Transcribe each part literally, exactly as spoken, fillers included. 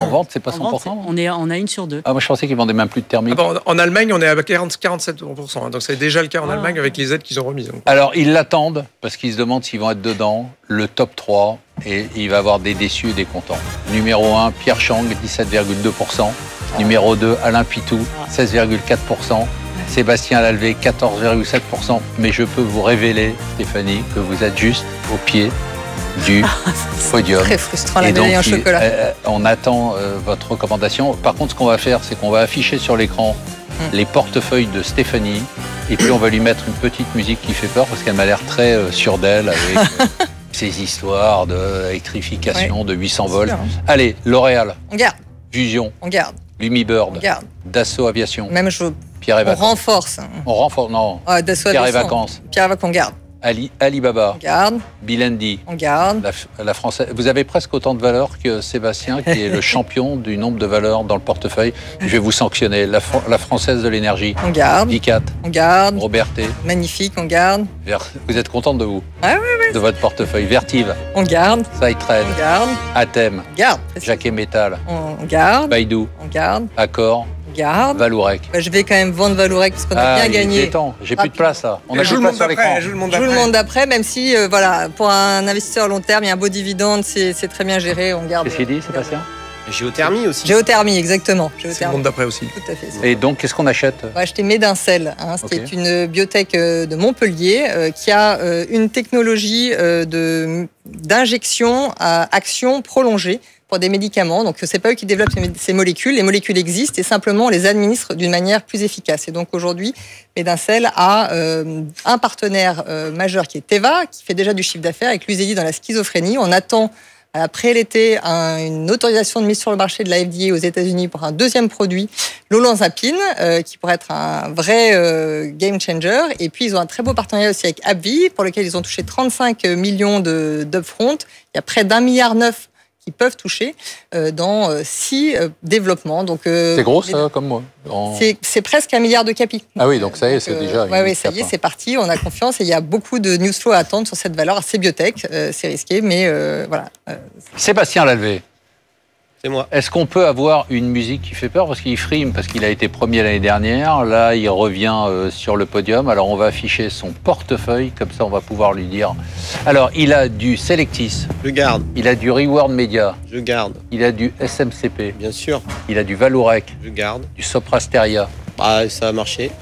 vente, c'est pas cent pour cent. Vente, on, est, on a une sur deux. Ah, moi, je pensais qu'ils vendaient même plus de thermiques. Ah bon, en Allemagne, on est à quarante, quarante-sept pour cent. Hein, donc, c'est déjà le cas en ah. Allemagne avec les aides qu'ils ont remises. Donc. Alors, ils l'attendent parce qu'ils se demandent s'ils vont être dedans. Le top trois, et il va y avoir des déçus et des contents. Numéro un, Pierre Chang, dix-sept virgule deux pour cent. Ah. Numéro deux, Alain Pitou, seize virgule quatre pour cent. Sébastien Lalvé, quatorze virgule sept pour cent. Mais je peux vous révéler, Stéphanie, que vous êtes juste au pied du podium. Très frustrant, la médaille en chocolat. Euh, on attend euh, votre recommandation. Par contre, ce qu'on va faire, c'est qu'on va afficher sur l'écran hum. les portefeuilles de Stéphanie. Et puis, on va lui mettre une petite musique qui fait peur parce qu'elle m'a l'air très euh, sûre d'elle avec euh, ces histoires d'électrification ouais. de huit cents volts. Allez, L'Oréal. On garde. Fusion. On garde. Lumibird. On garde. Dassault Aviation. Même je... Pierre et on Vacances. renforce. On renforce, non. Ah, Dassault Pierre Aviation. et Vacances. Pierre et Vacances, on garde. Ali, Alibaba. On garde. Bilendi. On garde. La, la française. Vous avez presque autant de valeurs que Sébastien, qui est le champion du nombre de valeurs dans le portefeuille. Je vais vous sanctionner. La, la française de l'énergie. On garde. Vicat. On garde. Robertet. Magnifique, on garde. Ver... Vous êtes contente de vous Ah oui, oui. De votre portefeuille. Vertive. On garde. Sidetrade. On garde. Athème. On garde. Jacquet Métal. On garde. Baidu. On garde. Accor. Garde. Valourec. Bah, je vais quand même vendre Valourec parce qu'on a ah, bien gagné. Temps. J'ai plus de place là. On a joue le monde d'après. Joue le monde d'après. d'après, même si euh, voilà, pour un investisseur long terme, il y a un beau dividende, c'est, c'est très bien géré. On garde. Qu'est-ce qu'il dit, Sébastien? Géothermie aussi. Géothermie, exactement. Géothermie. C'est le monde d'après aussi. Tout à fait. Et donc, qu'est-ce qu'on achète? On va acheter Medincell, hein, ce okay. qui est une biotech de Montpellier euh, qui a euh, une technologie euh, de, d'injection à action prolongée pour des médicaments. Donc, c'est pas eux qui développent ces molécules. Les molécules existent et simplement on les administre d'une manière plus efficace. Et donc, aujourd'hui, Medincell a euh, un partenaire euh, majeur qui est Teva, qui fait déjà du chiffre d'affaires avec Uzedy dans la schizophrénie. On attend après l'été un, une autorisation de mise sur le marché de la F D A aux États-Unis pour un deuxième produit, l'olanzapine, euh, qui pourrait être un vrai euh, game changer. Et puis, ils ont un très beau partenariat aussi avec AbbVie, pour lequel ils ont touché trente-cinq millions de, d'upfront. Il y a près d'un milliard neuf qui peuvent toucher euh, dans euh, six euh, développements. Donc, euh, c'est gros, ça, comme moi en... c'est, c'est presque un milliard de capi. Ah oui, donc ça y est, c'est euh, déjà... Oui, ouais, ça y est, c'est parti, on a confiance et il y a beaucoup de news flow à attendre sur cette valeur. C'est biotech, euh, c'est risqué, mais euh, voilà. Euh, Sébastien Lalvé. C'est moi. Est-ce qu'on peut avoir une musique qui fait peur? Parce qu'il frime, parce qu'il a été premier l'année dernière. Là, il revient euh, sur le podium. Alors, on va afficher son portefeuille. Comme ça, on va pouvoir lui dire. Alors, il a du Selectis. Je garde. Il a du Reward Media. Je garde. Il a du S M C P. Bien sûr. Il a du Valourec. Je garde. Du Soprasteria. Bah, ça a marché.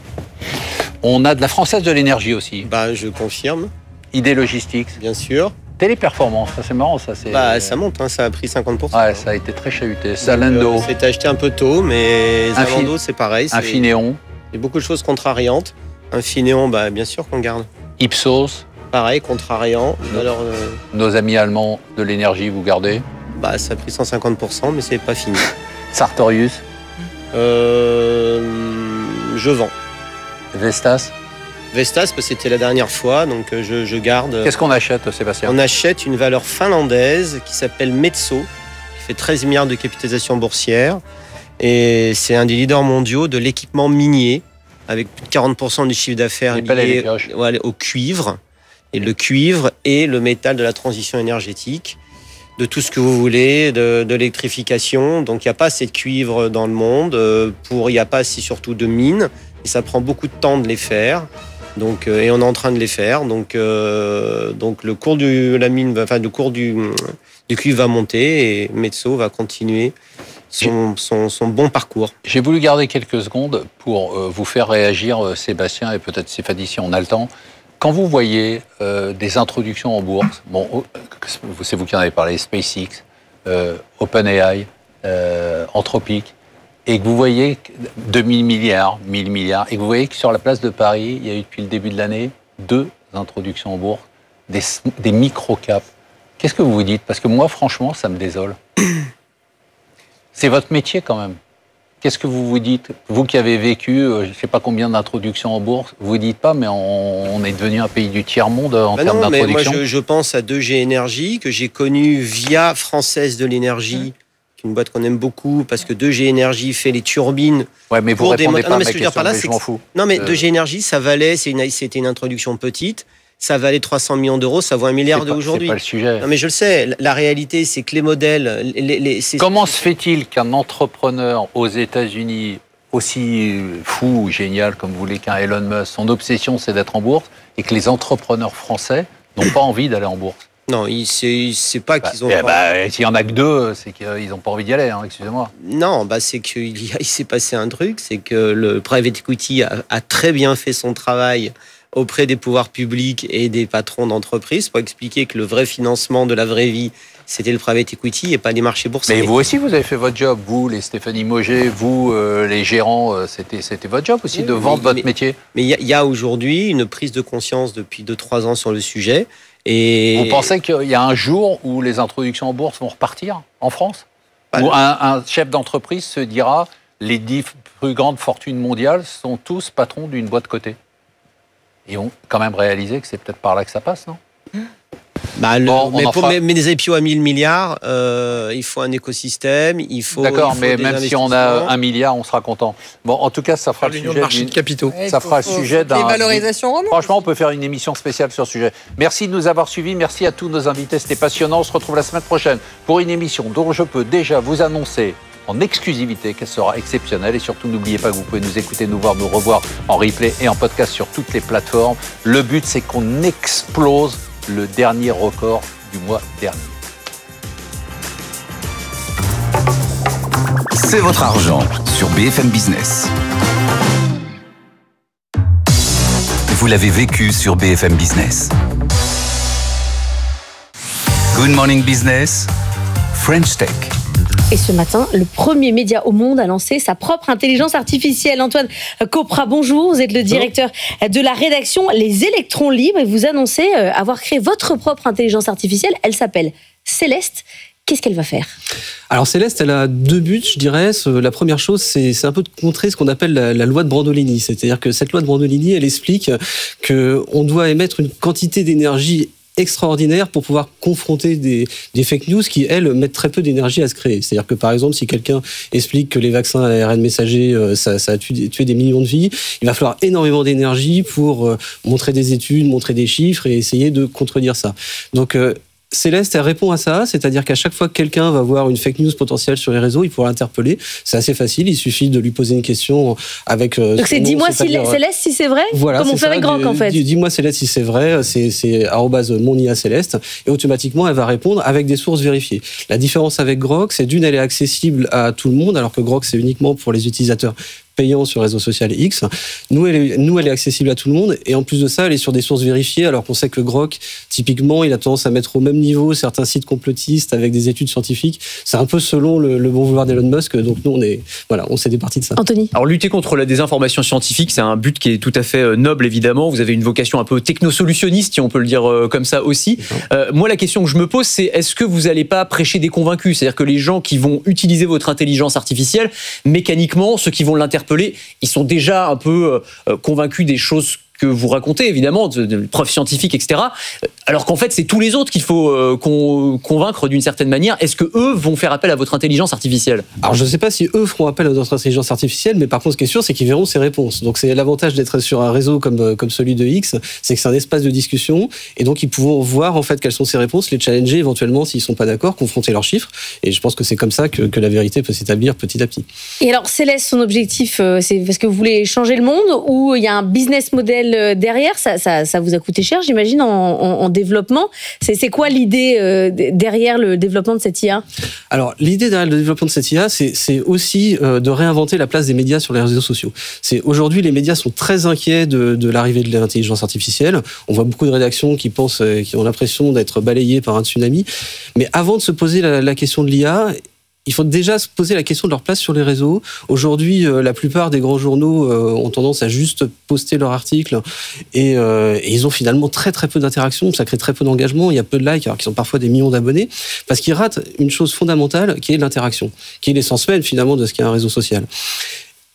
On a de la Française de l'énergie aussi. Bah, je confirme. Idée Logistics. Bien sûr. Téléperformance, ça c'est marrant, ça c'est. Bah ça monte, hein, ça a pris cinquante pour cent. Ouais, ça a été très chahuté. Zalando. Euh, c'était acheté un peu tôt, mais Zalando Infi... c'est pareil. C'est... Infineon. Il y a beaucoup de choses contrariantes. Infineon, bah bien sûr qu'on garde. Ipsos. Pareil, contrariant. Nos, Alors, euh... nos amis allemands de l'énergie, vous gardez? Bah ça a pris cent cinquante pour cent, mais c'est pas fini. Sartorius. Euh... Je vends. Vestas. Vestas, parce que c'était la dernière fois, donc je, je garde. Qu'est-ce qu'on achète, Sébastien? On achète une valeur finlandaise qui s'appelle Metso, qui fait treize milliards de capitalisation boursière. Et c'est un des leaders mondiaux de l'équipement minier, avec plus de quarante pour cent du chiffre d'affaires lié ouais, au cuivre. Et le cuivre est le métal de la transition énergétique, de tout ce que vous voulez, de, de l'électrification. Donc il n'y a pas assez de cuivre dans le monde, pour, il n'y a pas assez surtout de mines, et ça prend beaucoup de temps de les faire. Donc, euh, et on est en train de les faire. Donc, euh, donc le cours de la mine, va, enfin, le cours du, du cuivre va monter et Metso va continuer son, son, son bon parcours. J'ai voulu garder quelques secondes pour euh, vous faire réagir, euh, Sébastien, et peut-être Stéphanie si on a le temps. Quand vous voyez euh, des introductions en bourse, bon, c'est vous qui en avez parlé, SpaceX, euh, OpenAI, euh, Anthropic, et que vous voyez deux mille milliards, mille milliards, et que vous voyez que sur la place de Paris, il y a eu depuis le début de l'année deux introductions en bourse, des, des micro-caps. Qu'est-ce que vous vous dites? Parce que moi, franchement, ça me désole. C'est votre métier quand même. Qu'est-ce que vous vous dites? Vous qui avez vécu, euh, je ne sais pas combien d'introductions en bourse, vous ne dites pas, mais on, on est devenu un pays du tiers-monde en bah termes non, d'introduction. Mais moi, je, je pense à deux G Énergie, que j'ai connu via Française de l'énergie, mmh. une boîte qu'on aime beaucoup, parce que deux G Énergie fait les turbines. Ouais, mais vous répondez des... pas non, à mais ma question, question, là, mais je m'en fous. Non, mais euh... deux G Énergie, ça valait, c'est une... c'était une introduction petite, ça valait trois cents millions d'euros, ça vaut un milliard C'est pas- d'aujourd'hui. C'est pas le sujet. Non mais je le sais, la réalité c'est que les modèles... Les, les, c'est... Comment se fait-il qu'un entrepreneur aux États-Unis aussi fou ou génial comme vous voulez qu'un Elon Musk, son obsession c'est d'être en bourse, et que les entrepreneurs français n'ont pas envie d'aller en bourse? Non, il c'est, c'est pas Bah, qu'ils ont... eh pas... bah, s'il y en a que deux, c'est qu'ils n'ont pas envie d'y aller, hein, excusez-moi. Non, bah c'est qu'il y a, il s'est passé un truc, c'est que le private equity a, a très bien fait son travail auprès des pouvoirs publics et des patrons d'entreprises pour expliquer que le vrai financement de la vraie vie, c'était le private equity et pas les marchés boursiers. Mais vous aussi, vous avez fait votre job. Vous, les Stéphanie Mauger, vous, euh, les gérants, euh, c'était, c'était votre job aussi Oui, de mais- vendre votre mais- métier. Mais il y a, il y a aujourd'hui une prise de conscience depuis deux trois ans sur le sujet. Et Vous pensez qu'il y a un jour où les introductions en bourse vont repartir en France? Bah, Où un, un chef d'entreprise se dira les dix plus grandes fortunes mondiales sont tous patrons d'une boîte cotée. Ils ont quand même réalisé que c'est peut-être par là que ça passe, non? Bah, le- Bon, on mais, en pour, fera- mais, mais des I P O à mille milliards, euh, il faut un écosystème, il faut. D'accord, il faut mais des même si on investissements. a un milliard, on sera content. Bon, en tout cas, ça fera le L'union de sujet marché d'une- de capitaux. Ouais, ça faut- fera le faut- sujet faut que les d'un- valorisations remontent. Franchement, on peut faire une émission spéciale sur ce sujet. Merci de nous avoir suivis. Merci à tous nos invités. C'était passionnant. On se retrouve la semaine prochaine pour une émission dont je peux déjà vous annoncer en exclusivité qu'elle sera exceptionnelle. Et surtout, n'oubliez pas que vous pouvez nous écouter, nous voir, nous revoir en replay et en podcast sur toutes les plateformes. Le but, c'est qu'on explose le dernier record du mois dernier. C'est votre argent sur B F M Business. Vous l'avez vécu sur B F M Business. Good Morning Business, French Tech. Et ce matin, le premier média au monde a lancé sa propre intelligence artificielle. Antoine Copra, bonjour. Vous êtes le directeur de la rédaction Les Électrons Libres et vous annoncez avoir créé votre propre intelligence artificielle. Elle s'appelle Céleste. Qu'est-ce qu'elle va faire ? Alors Céleste, elle a deux buts, je dirais. La première chose, c'est, c'est un peu de contrer ce qu'on appelle la, la loi de Brandolini. C'est-à-dire que cette loi de Brandolini, elle explique qu'on doit émettre une quantité d'énergie extraordinaire pour pouvoir confronter des, des fake news qui, elles, mettent très peu d'énergie à se créer. C'est-à-dire que, par exemple, si quelqu'un explique que les vaccins à A R N messager, euh, ça, ça a tué, tué des millions de vies, il va falloir énormément d'énergie pour euh, montrer des études, montrer des chiffres et essayer de contredire ça. Donc, euh, Céleste, elle répond à ça, c'est-à-dire qu'à chaque fois que quelqu'un va voir une fake news potentielle sur les réseaux, il pourra l'interpeller. C'est assez facile, il suffit de lui poser une question avec. Euh, Donc c'est son nom, dis-moi si c'est-à-dire, Céleste si c'est vrai, voilà, comme on c'est fait ça, avec Grok dis- en fait. dis- Dis-moi Céleste si c'est vrai, c'est, c'est arobase mon I A Céleste, et automatiquement elle va répondre avec des sources vérifiées. La différence avec Grok, c'est d'une, elle est accessible à tout le monde, alors que Grok c'est uniquement pour les utilisateurs payant sur le réseau social X. Nous elle, est, nous, elle est accessible à tout le monde. Et en plus de ça, elle est sur des sources vérifiées, alors qu'on sait que Grok, typiquement, il a tendance à mettre au même niveau certains sites complotistes avec des études scientifiques. C'est un peu selon le, le bon vouloir d'Elon Musk. Donc nous, on est, voilà, on s'est départi de ça. Anthony ? Alors lutter contre la désinformation scientifique, c'est un but qui est tout à fait noble, évidemment. Vous avez une vocation un peu technosolutionniste, si on peut le dire comme ça aussi. Euh, moi, la question que je me pose, c'est est-ce que vous n'allez pas prêcher des convaincus ? C'est-à-dire que les gens qui vont utiliser votre intelligence artificielle, mécaniquement, ceux qui vont l'interpeller, ils sont déjà un peu euh, convaincus des choses que vous racontez, évidemment, de, de preuves scientifiques, et cetera. Alors qu'en fait, c'est tous les autres qu'il faut euh, con, convaincre d'une certaine manière. Est-ce que eux vont faire appel à votre intelligence artificielle ? Alors, je ne sais pas si eux feront appel à notre intelligence artificielle, mais par contre, ce qui est sûr, c'est qu'ils verront ces réponses. Donc, c'est l'avantage d'être sur un réseau comme, comme celui de X, c'est que c'est un espace de discussion, et donc ils pourront voir en fait quelles sont ces réponses, les challenger éventuellement s'ils ne sont pas d'accord, confronter leurs chiffres. Et je pense que c'est comme ça que, que la vérité peut s'établir petit à petit. Et alors Céleste, son objectif, c'est parce que vous voulez changer le monde ou il y a un business model derrière, ça, ça, ça vous a coûté cher, j'imagine, en, en, en développement. C'est, c'est quoi l'idée euh, derrière le développement de cette I A ? Alors, l'idée derrière le développement de cette I A, c'est, c'est aussi euh, de réinventer la place des médias sur les réseaux sociaux. C'est, aujourd'hui, les médias sont très inquiets de, de l'arrivée de l'intelligence artificielle. On voit beaucoup de rédactions qui pensent, euh, qui ont l'impression d'être balayées par un tsunami. Mais avant de se poser la, la question de l'I A, il faut déjà se poser la question de leur place sur les réseaux. Aujourd'hui, euh, la plupart des grands journaux euh, ont tendance à juste poster leurs articles et, euh, et ils ont finalement très très peu d'interaction, ça crée très peu d'engagement, il y a peu de likes alors qu'ils ont parfois des millions d'abonnés parce qu'ils ratent une chose fondamentale qui est l'interaction, qui est l'essence même finalement de ce qu'est un réseau social.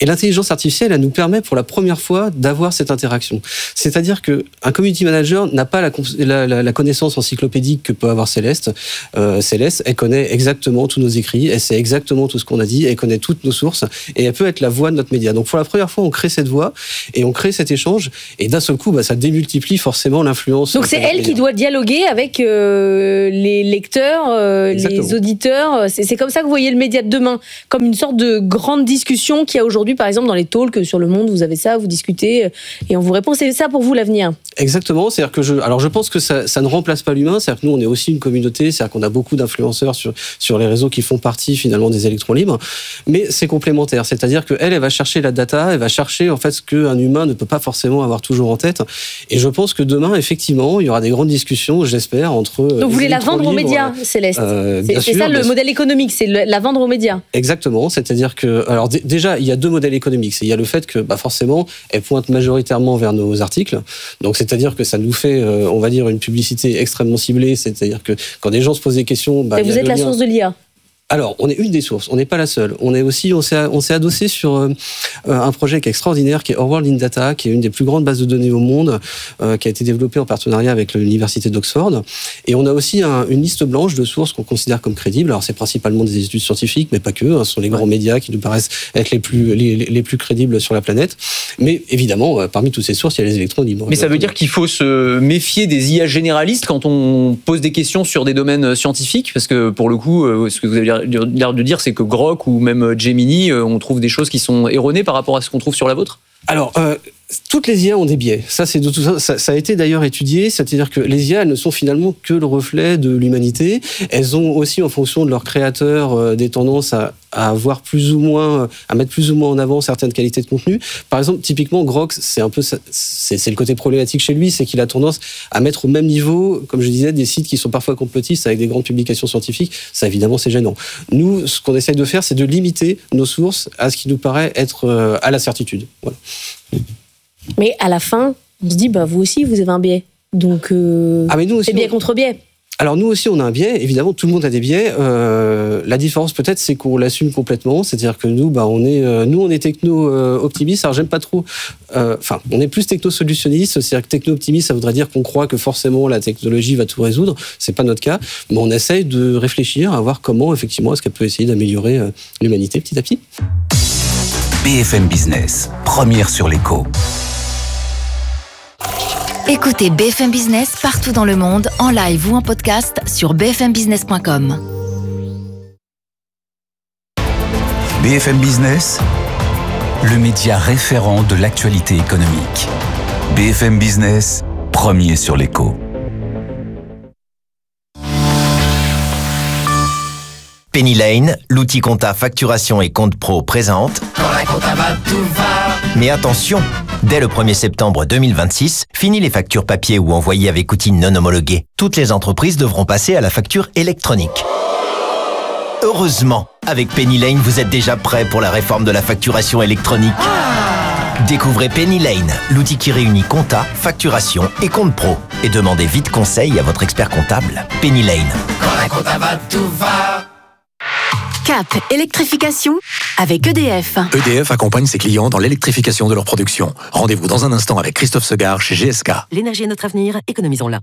Et l'intelligence artificielle, elle nous permet pour la première fois d'avoir cette interaction. C'est-à-dire que un community manager n'a pas la, la, la, la connaissance encyclopédique que peut avoir Céleste. Euh, Céleste, elle connaît exactement tous nos écrits, elle sait exactement tout ce qu'on a dit, elle connaît toutes nos sources et elle peut être la voix de notre média. Donc pour la première fois, on crée cette voix et on crée cet échange et d'un seul coup, bah, ça démultiplie forcément l'influence. Donc c'est elle média. qui doit dialoguer avec euh, les lecteurs, euh, les auditeurs. C'est, c'est comme ça que vous voyez le média de demain, comme une sorte de grande discussion qu'il y a aujourd'hui, par exemple dans les talks sur Le Monde, vous avez ça, vous discutez et on vous répond. C'est ça pour vous l'avenir? Exactement. C'est-à-dire que je, alors je pense que ça, ça ne remplace pas l'humain. C'est-à-dire que nous, on est aussi une communauté. C'est-à-dire qu'on a beaucoup d'influenceurs sur sur les réseaux qui font partie finalement des électrons libres. Mais c'est complémentaire. C'est-à-dire que elle, elle va chercher la data, elle va chercher en fait ce qu'un humain ne peut pas forcément avoir toujours en tête. Et je pense que demain, effectivement, il y aura des grandes discussions, j'espère, entre. Donc vous voulez la vendre aux médias, Céleste. Euh, c'est, c'est sûr, ça le modèle économique, c'est le, la vendre aux médias. Exactement. C'est-à-dire que, alors d- déjà, il y a deux modèles économiques. C'est, il y a le fait que, bah, forcément, elle pointe majoritairement vers nos articles. Donc c'est-à-dire que ça nous fait, euh, on va dire, une publicité extrêmement ciblée. C'est-à-dire que quand des gens se posent des questions, bah, et vous êtes la lien. source de l'I A. Alors, on est une des sources, on n'est pas la seule. On est aussi, on s'est, on s'est adossé sur euh, un projet qui est extraordinaire, qui est Our World in Data, qui est une des plus grandes bases de données au monde, euh, qui a été développée en partenariat avec l'université d'Oxford. Et on a aussi un, une liste blanche de sources qu'on considère comme crédibles. Alors, c'est principalement des études scientifiques, mais pas que. Hein, ce sont les grands médias qui nous paraissent être les plus, les, les plus crédibles sur la planète. Mais évidemment, euh, parmi toutes ces sources, il y a les électrons libres. Mais ça veut dire qu'il faut se méfier des I A généralistes quand on pose des questions sur des domaines scientifiques, parce que pour le coup, euh, ce que vous avez l'air de dire, c'est que Grok ou même Gemini, on trouve des choses qui sont erronées par rapport à ce qu'on trouve sur la vôtre? Alors, euh, toutes les I A ont des biais. Ça, c'est de tout ça, ça. Ça a été d'ailleurs étudié. C'est-à-dire que les I A, elles ne sont finalement que le reflet de l'humanité. Elles ont aussi, en fonction de leurs créateurs, euh, des tendances à, à avoir plus ou moins, à mettre plus ou moins en avant certaines qualités de contenu. Par exemple, typiquement, Grok, c'est un peu, c'est, c'est le côté problématique chez lui, c'est qu'il a tendance à mettre au même niveau, comme je disais, des sites qui sont parfois complotistes avec des grandes publications scientifiques. Ça, évidemment, c'est gênant. Nous, ce qu'on essaye de faire, c'est de limiter nos sources à ce qui nous paraît être euh, à la certitude. Voilà. Mais à la fin, on se dit, bah, vous aussi, vous avez un biais. Donc, euh, ah, mais nous aussi, c'est biais on... contre biais. Alors nous aussi on a un biais, évidemment tout le monde a des biais. Euh, la différence peut-être c'est qu'on l'assume complètement, c'est-à-dire que nous bah on est euh, nous on est techno euh, optimiste. Alors j'aime pas trop, enfin euh, on est plus techno solutionniste, c'est-à-dire que techno optimiste ça voudrait dire qu'on croit que forcément la technologie va tout résoudre. C'est pas notre cas, mais on essaye de réfléchir à voir comment effectivement est-ce qu'elle peut essayer d'améliorer euh, l'humanité petit à petit. B F M Business, première sur l'écho. Écoutez B F M Business partout dans le monde, en live ou en podcast sur b f m business point com. B F M Business, le média référent de l'actualité économique. B F M Business, premier sur l'écho. Penny Lane, l'outil compta facturation et compte pro présente. Quand la compta va, tout va. Mais attention, dès le premier septembre deux mille vingt-six, fini les factures papier ou envoyées avec outils non homologués. Toutes les entreprises devront passer à la facture électronique. Heureusement, avec Penny Lane, vous êtes déjà prêt pour la réforme de la facturation électronique. Découvrez Penny Lane, l'outil qui réunit compta, facturation et compte pro. Et demandez vite conseil à votre expert comptable. Penny Lane. Quand la compta va, tout va. Cap électrification avec E D F. E D F accompagne ses clients dans l'électrification de leur production. Rendez-vous dans un instant avec Christophe Segard chez G S K. L'énergie est notre avenir, économisons-la.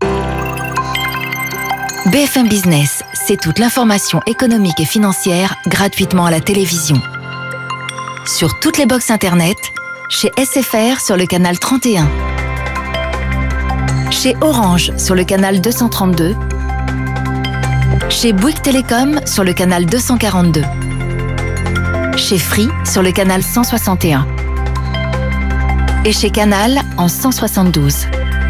B F M Business, c'est toute l'information économique et financière gratuitement à la télévision. Sur toutes les box internet, chez S F R sur le canal trente et un, chez Orange sur le canal deux cent trente-deux, chez Bouygues Télécom sur le canal deux cent quarante-deux, chez Free sur le canal cent soixante et un et chez Canal en cent soixante-douze.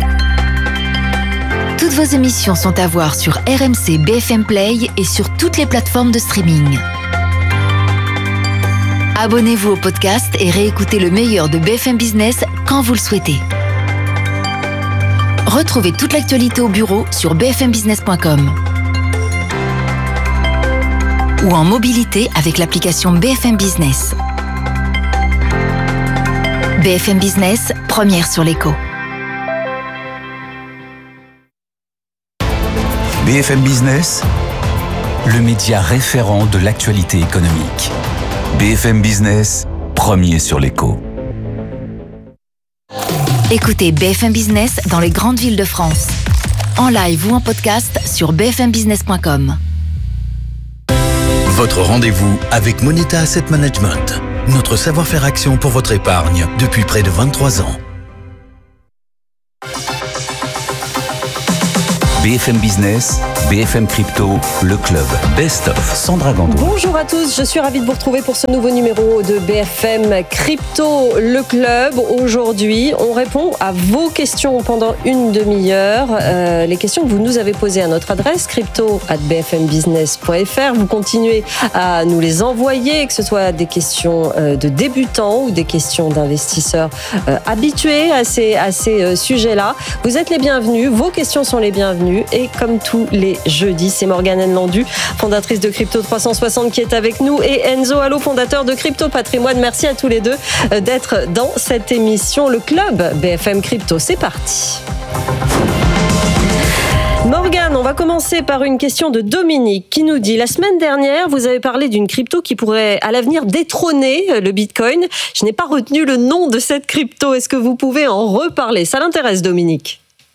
Toutes vos émissions sont à voir sur R M C B F M Play et sur toutes les plateformes de streaming. Abonnez-vous au podcast et réécoutez le meilleur de B F M Business quand vous le souhaitez. Retrouvez toute l'actualité au bureau sur b f m business point com ou en mobilité avec l'application B F M Business. B F M Business, première sur l'écho. B F M Business, le média référent de l'actualité économique. B F M Business, première premier sur l'écho. Écoutez B F M Business dans les grandes villes de France. En live ou en podcast sur b f m business point com. Votre rendez-vous avec Moneta Asset Management. Notre savoir-faire action pour votre épargne depuis près de vingt-trois ans. B F M Business, B F M Crypto, le club Best of Sandra Gandoin. Bonjour à tous, je suis ravie de vous retrouver pour ce nouveau numéro de B F M Crypto, le club. Aujourd'hui, on répond à vos questions pendant une demi-heure. Euh, les questions que vous nous avez posées à notre adresse crypto arobase b f m business point f r. Vous continuez à nous les envoyer, que ce soit des questions de débutants ou des questions d'investisseurs euh, habitués à ces, à ces euh, sujets-là. Vous êtes les bienvenus, vos questions sont les bienvenues. Et comme tous les jeudis, c'est Morgane Nlandu, fondatrice de Crypto trois cent soixante, qui est avec nous, et Enzo Allo, fondateur de Crypto Patrimoine. Merci à tous les deux d'être dans cette émission. Le club B F M Crypto, c'est parti. Morgane, on va commencer par une question de Dominique qui nous dit: la semaine dernière, vous avez parlé d'une crypto qui pourrait à l'avenir détrôner le Bitcoin. Je n'ai pas retenu le nom de cette crypto. Est-ce que vous pouvez en reparler? Ça l'intéresse, Dominique.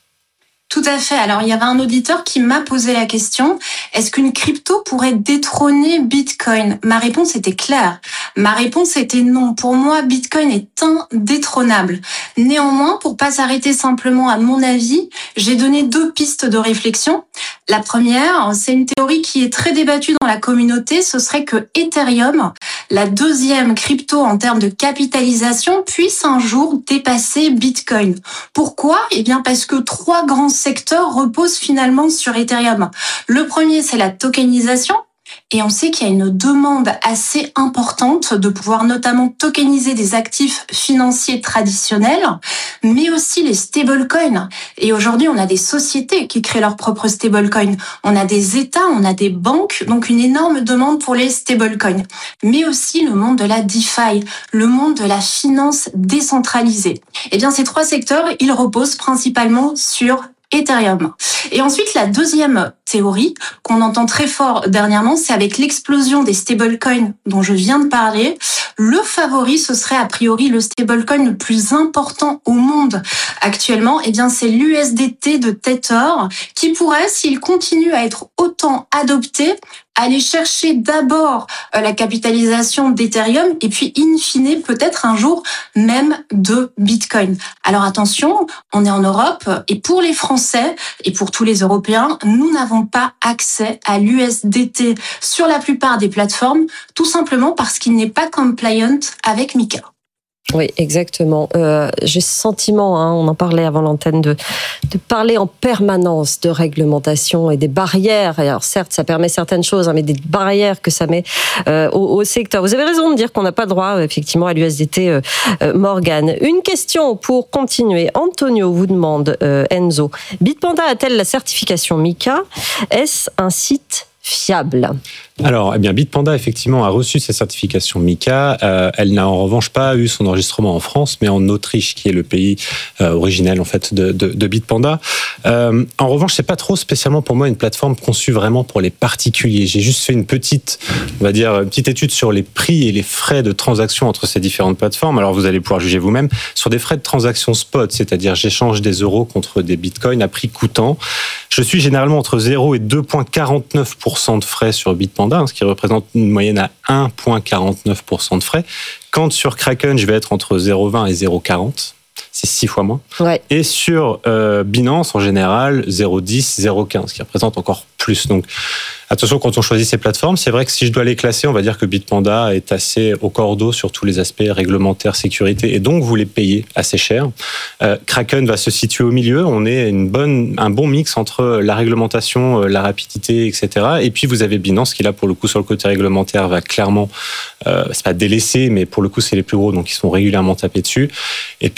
Tout à fait. Alors, il y avait un auditeur qui m'a posé la question, est-ce qu'une crypto pourrait détrôner Bitcoin? Ma réponse était claire. Ma réponse était non. Pour moi, Bitcoin est indétrônable. Néanmoins, pour pas s'arrêter simplement à mon avis, j'ai donné deux pistes de réflexion. La première, c'est une théorie qui est très débattue dans la communauté, ce serait que Ethereum, la deuxième crypto en termes de capitalisation, puisse un jour dépasser Bitcoin. Pourquoi? Eh bien, parce que trois grands secteurs reposent finalement sur Ethereum. Le premier, c'est la tokenisation. Et on sait qu'il y a une demande assez importante de pouvoir notamment tokeniser des actifs financiers traditionnels, mais aussi les stablecoins. Et aujourd'hui, on a des sociétés qui créent leurs propres stablecoins. On a des États, on a des banques, donc une énorme demande pour les stablecoins. Mais aussi le monde de la DeFi, le monde de la finance décentralisée. Eh bien, ces trois secteurs, ils reposent principalement sur Ethereum. Et ensuite, la deuxième théorie qu'on entend très fort dernièrement, c'est avec l'explosion des stablecoins dont je viens de parler. Le favori, ce serait a priori le stablecoin le plus important au monde actuellement. Eh bien, c'est l'U S D T de Tether qui pourrait, s'il continue à être autant adopté, aller chercher d'abord la capitalisation d'Ethereum et puis in fine peut-être un jour même de Bitcoin. Alors attention, on est en Europe et pour les Français et pour tous les Européens, nous n'avons pas accès à l'U S D T sur la plupart des plateformes, tout simplement parce qu'il n'est pas compliant avec MiCA. Oui, exactement. Euh, j'ai ce sentiment, hein, on en parlait avant l'antenne, de, de parler en permanence de réglementation et des barrières. Et alors certes, ça permet certaines choses, hein, mais des barrières que ça met euh, au, au secteur. Vous avez raison de dire qu'on n'a pas droit, effectivement, à l'U S D T, euh, euh, Morgane. Une question pour continuer. Antonio vous demande, euh, Enzo, Bitpanda a-t-elle la certification MiCA? Est-ce un site fiable? Alors, eh bien, Bitpanda, effectivement, a reçu sa certification MiCA. Euh, elle n'a en revanche pas eu son enregistrement en France, mais en Autriche, qui est le pays euh, originel, en fait, de, de, de Bitpanda. Euh, en revanche, c'est pas trop spécialement pour moi une plateforme conçue vraiment pour les particuliers. J'ai juste fait une petite, on va dire, une petite étude sur les prix et les frais de transaction entre ces différentes plateformes. Alors, vous allez pouvoir juger vous-même sur des frais de transaction spot, c'est-à-dire j'échange des euros contre des bitcoins à prix coûtant. Je suis généralement entre zéro et deux virgule quarante-neuf pour cent de frais sur Bitpanda, ce qui représente une moyenne à un virgule quarante-neuf pour cent de frais. Quand sur Kraken, je vais être entre zéro virgule vingt et zéro virgule quarante. C'est six fois moins. Ouais. Et sur euh, Binance, en général, zéro virgule dix, zéro virgule quinze, ce qui représente encore plus. Donc, attention, quand on choisit ces plateformes, c'est vrai que si je dois les classer, on va dire que Bitpanda est assez au cordeau sur tous les aspects réglementaires, sécurité, et donc vous les payez assez cher. Euh, Kraken va se situer au milieu. On est une bonne, un bon mix entre la réglementation, la rapidité, et cetera. Et puis vous avez Binance qui, là, pour le coup, sur le côté réglementaire, va clairement, euh, c'est pas délaissé, mais pour le coup, c'est les plus gros, donc ils sont régulièrement tapés dessus. Et puis, bon, ben là,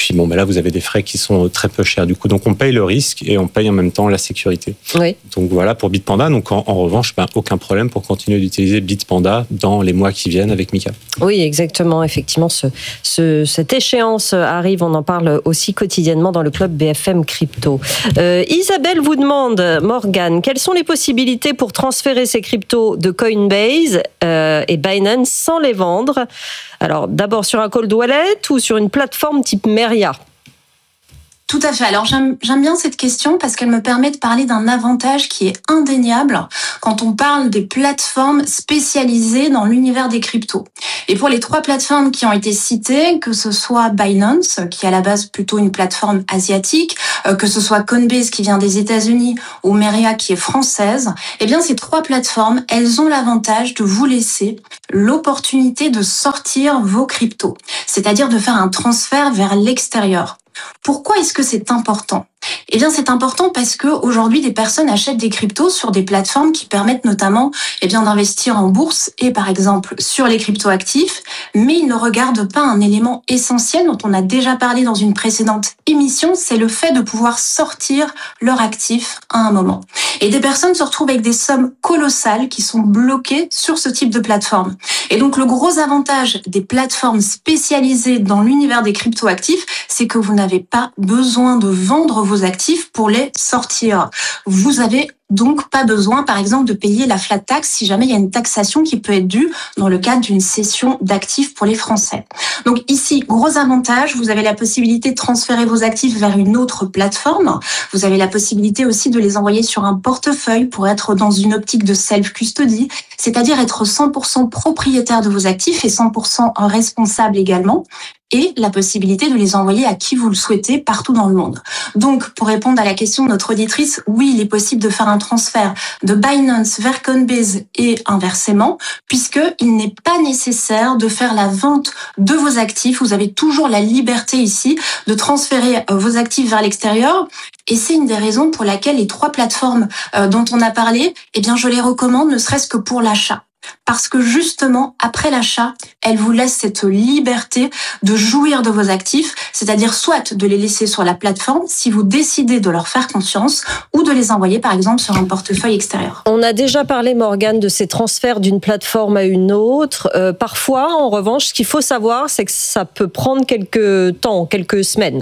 vous avez des frais qui sont très peu chers du coup. Donc on paye le risque et on paye en même temps la sécurité. Oui. Donc voilà pour Bitpanda. Donc en, en revanche, ben, aucun problème pour continuer d'utiliser Bitpanda dans les mois qui viennent avec Mika. Oui, exactement. Effectivement, ce, ce, cette échéance arrive. On en parle aussi quotidiennement dans le club B F M Crypto. Euh, Isabelle vous demande, Morgane, quelles sont les possibilités pour transférer ces cryptos de Coinbase euh, et Binance sans les vendre? Alors, d'abord sur un cold wallet ou sur une plateforme type Meria? Tout à fait. Alors j'aime j'aime bien cette question parce qu'elle me permet de parler d'un avantage qui est indéniable quand on parle des plateformes spécialisées dans l'univers des cryptos. Et pour les trois plateformes qui ont été citées, que ce soit Binance, qui est à la base plutôt une plateforme asiatique, que ce soit Coinbase qui vient des États-Unis ou Meria qui est française, eh bien ces trois plateformes, elles ont l'avantage de vous laisser l'opportunité de sortir vos cryptos, c'est-à-dire de faire un transfert vers l'extérieur. Pourquoi est-ce que c'est important ? Eh bien, c'est important parce que aujourd'hui, des personnes achètent des cryptos sur des plateformes qui permettent notamment, eh bien, d'investir en bourse et, par exemple, sur les cryptoactifs, mais ils ne regardent pas un élément essentiel dont on a déjà parlé dans une précédente émission, c'est le fait de pouvoir sortir leur actif à un moment. Et des personnes se retrouvent avec des sommes colossales qui sont bloquées sur ce type de plateforme. Et donc, le gros avantage des plateformes spécialisées dans l'univers des cryptoactifs, c'est que vous n'avez pas besoin de vendre vos actifs pour les sortir. Vous avez donc pas besoin, par exemple, de payer la flat tax si jamais il y a une taxation qui peut être due dans le cadre d'une cession d'actifs pour les Français. Donc ici, gros avantage, vous avez la possibilité de transférer vos actifs vers une autre plateforme. Vous avez la possibilité aussi de les envoyer sur un portefeuille pour être dans une optique de self-custody, c'est-à-dire être cent pour cent propriétaire de vos actifs et cent pour cent responsable également, et la possibilité de les envoyer à qui vous le souhaitez partout dans le monde. Donc, pour répondre à la question de notre auditrice, oui, il est possible de faire un transfert de Binance vers Coinbase et inversement, puisqu'il n'est pas nécessaire de faire la vente de vos actifs. Vous avez toujours la liberté ici de transférer vos actifs vers l'extérieur. Et c'est une des raisons pour laquelle les trois plateformes dont on a parlé, eh bien, je les recommande ne serait-ce que pour l'achat. Parce que justement, après l'achat, elle vous laisse cette liberté de jouir de vos actifs, c'est-à-dire soit de les laisser sur la plateforme si vous décidez de leur faire confiance ou de les envoyer par exemple sur un portefeuille extérieur. On a déjà parlé, Morgane, de ces transferts d'une plateforme à une autre. Euh, parfois, en revanche, ce qu'il faut savoir, c'est que ça peut prendre quelques temps, quelques semaines.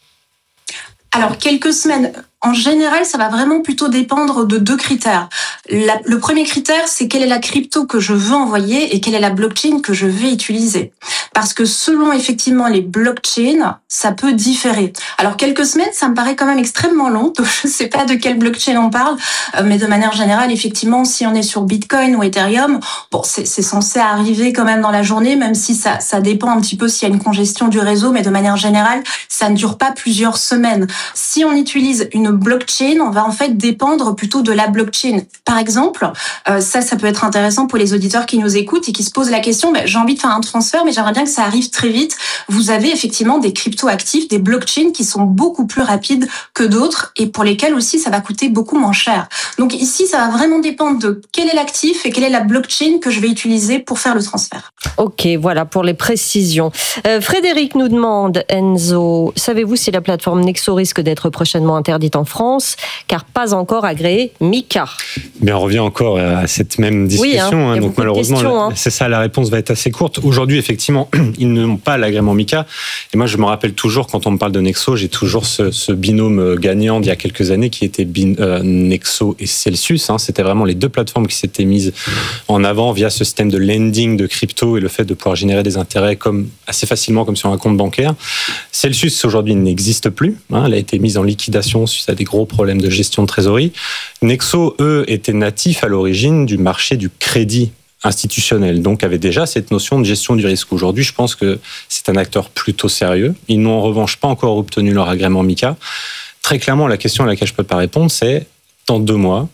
Alors, quelques semaines... En général, ça va vraiment plutôt dépendre de deux critères. La, le premier critère, c'est quelle est la crypto que je veux envoyer et quelle est la blockchain que je vais utiliser. Parce que selon effectivement les blockchains, ça peut différer. Alors quelques semaines, ça me paraît quand même extrêmement long. Donc je ne sais pas de quelle blockchain on parle, mais de manière générale, effectivement, si on est sur Bitcoin ou Ethereum, bon, c'est, c'est censé arriver quand même dans la journée, même si ça, ça dépend un petit peu s'il y a une congestion du réseau, mais de manière générale, ça ne dure pas plusieurs semaines. Si on utilise une blockchain, on va en fait dépendre plutôt de la blockchain. Par exemple, euh, ça, ça peut être intéressant pour les auditeurs qui nous écoutent et qui se posent la question, ben, j'ai envie de faire un transfert, mais j'aimerais bien que ça arrive très vite. Vous avez effectivement des crypto-actifs, des blockchains qui sont beaucoup plus rapides que d'autres et pour lesquels aussi ça va coûter beaucoup moins cher. Donc ici, ça va vraiment dépendre de quel est l'actif et quelle est la blockchain que je vais utiliser pour faire le transfert. Ok, voilà pour les précisions. Euh, Frédéric nous demande, Enzo, savez-vous si la plateforme Nexo risque d'être prochainement interdite en France, car pas encore agréé Mika? Mais on revient encore à cette même discussion. Oui, hein, hein, donc malheureusement, questions, hein. c'est ça, la réponse va être assez courte. Aujourd'hui, effectivement, ils n'ont pas l'agrément Mika. Et moi, je me rappelle toujours, quand on me parle de Nexo, j'ai toujours ce, ce binôme gagnant d'il y a quelques années qui était bin, euh, Nexo et Celsius. Hein. C'était vraiment les deux plateformes qui s'étaient mises en avant via ce système de lending de crypto et le fait de pouvoir générer des intérêts comme, assez facilement comme sur un compte bancaire. Celsius, aujourd'hui, n'existe plus. Hein. Elle a été mise en liquidation suite à des gros problèmes de gestion de trésorerie. Nexo, eux, étaient natifs à l'origine du marché du crédit institutionnel, donc avaient déjà cette notion de gestion du risque. Aujourd'hui, je pense que c'est un acteur plutôt sérieux. Ils n'ont en revanche pas encore obtenu leur agrément Mika. Très clairement, la question à laquelle je ne peux pas répondre, c'est dans deux mois,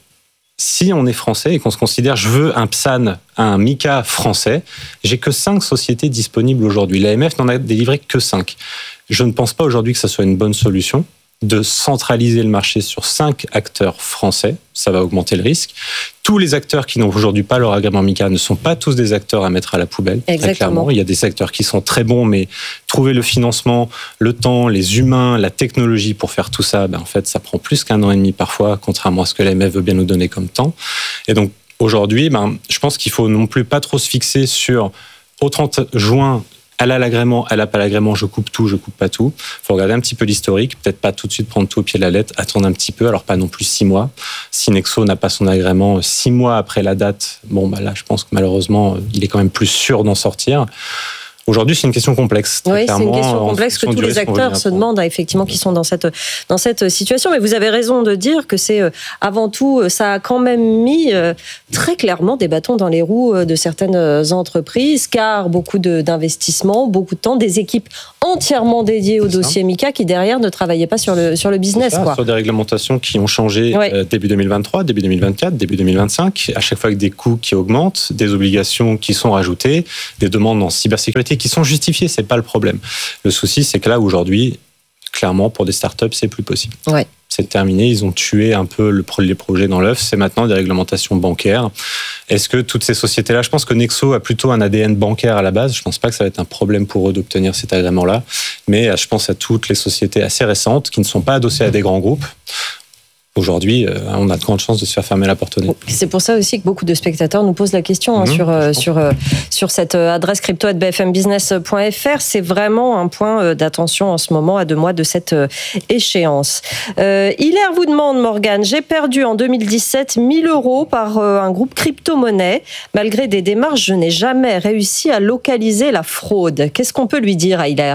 si on est français et qu'on se considère, je veux un P S A N, un Mika français, j'ai que cinq sociétés disponibles aujourd'hui. L'A M F n'en a délivré que cinq. Je ne pense pas aujourd'hui que ça soit une bonne solution. de centraliser le marché sur cinq acteurs français. Ça va augmenter le risque. Tous les acteurs qui n'ont aujourd'hui pas leur agrément MiCA ne sont pas tous des acteurs à mettre à la poubelle. Très clairement, il y a des acteurs qui sont très bons, mais trouver le financement, le temps, les humains, la technologie pour faire tout ça, ben en fait, ça prend plus qu'un an et demi parfois, contrairement à ce que l'A M F veut bien nous donner comme temps. Et donc aujourd'hui, ben, je pense qu'il faut non plus pas trop se fixer sur au trente juin. Elle a l'agrément, elle n'a pas l'agrément, je coupe tout, je coupe pas tout. Il faut regarder un petit peu l'historique, peut-être pas tout de suite prendre tout au pied de la lettre, attendre un petit peu, alors pas non plus six mois. Si Nexo n'a pas son agrément six mois après la date, bon bah là je pense que malheureusement il est quand même plus sûr d'en sortir. Aujourd'hui, c'est une question complexe. Oui, c'est une question complexe que tous les acteurs se demandent, effectivement, qui sont dans cette, dans cette situation. Mais vous avez raison de dire que c'est avant tout, ça a quand même mis très clairement des bâtons dans les roues de certaines entreprises, car beaucoup de, d'investissements, beaucoup de temps, des équipes entièrement dédiées au dossier MiCA qui derrière ne travaillaient pas sur le, sur le business. Ça, quoi. Sur des réglementations qui ont changé ouais. euh, début deux mille vingt-trois, début deux mille vingt-quatre, début deux mille vingt-cinq, à chaque fois avec des coûts qui augmentent, des obligations qui sont rajoutées, des demandes en cybersécurité qui sont justifiées, c'est pas le problème. Le souci, c'est que là, aujourd'hui, clairement, pour des startups, c'est plus possible. Ouais. C'est terminé, ils ont tué un peu le, les projets dans l'œuf, c'est maintenant des réglementations bancaires. Est-ce que toutes ces sociétés-là, je pense que Nexo a plutôt un A D N bancaire à la base, je pense pas que ça va être un problème pour eux d'obtenir cet agrément-là, mais je pense à toutes les sociétés assez récentes qui ne sont pas adossées à des grands groupes. Aujourd'hui, on a de grandes chances de se faire fermer la porte au nez. C'est pour ça aussi que beaucoup de spectateurs nous posent la question hein, mmh, sur, euh, sur, euh, sur cette adresse crypto arobase b f m business point f r. C'est vraiment un point d'attention en ce moment, à deux mois de cette échéance. Euh, Hilaire vous demande, Morgane, j'ai perdu en deux mille dix-sept mille euros par euh, un groupe crypto-monnaie. Malgré des démarches, je n'ai jamais réussi à localiser la fraude. Qu'est-ce qu'on peut lui dire à Hilaire ?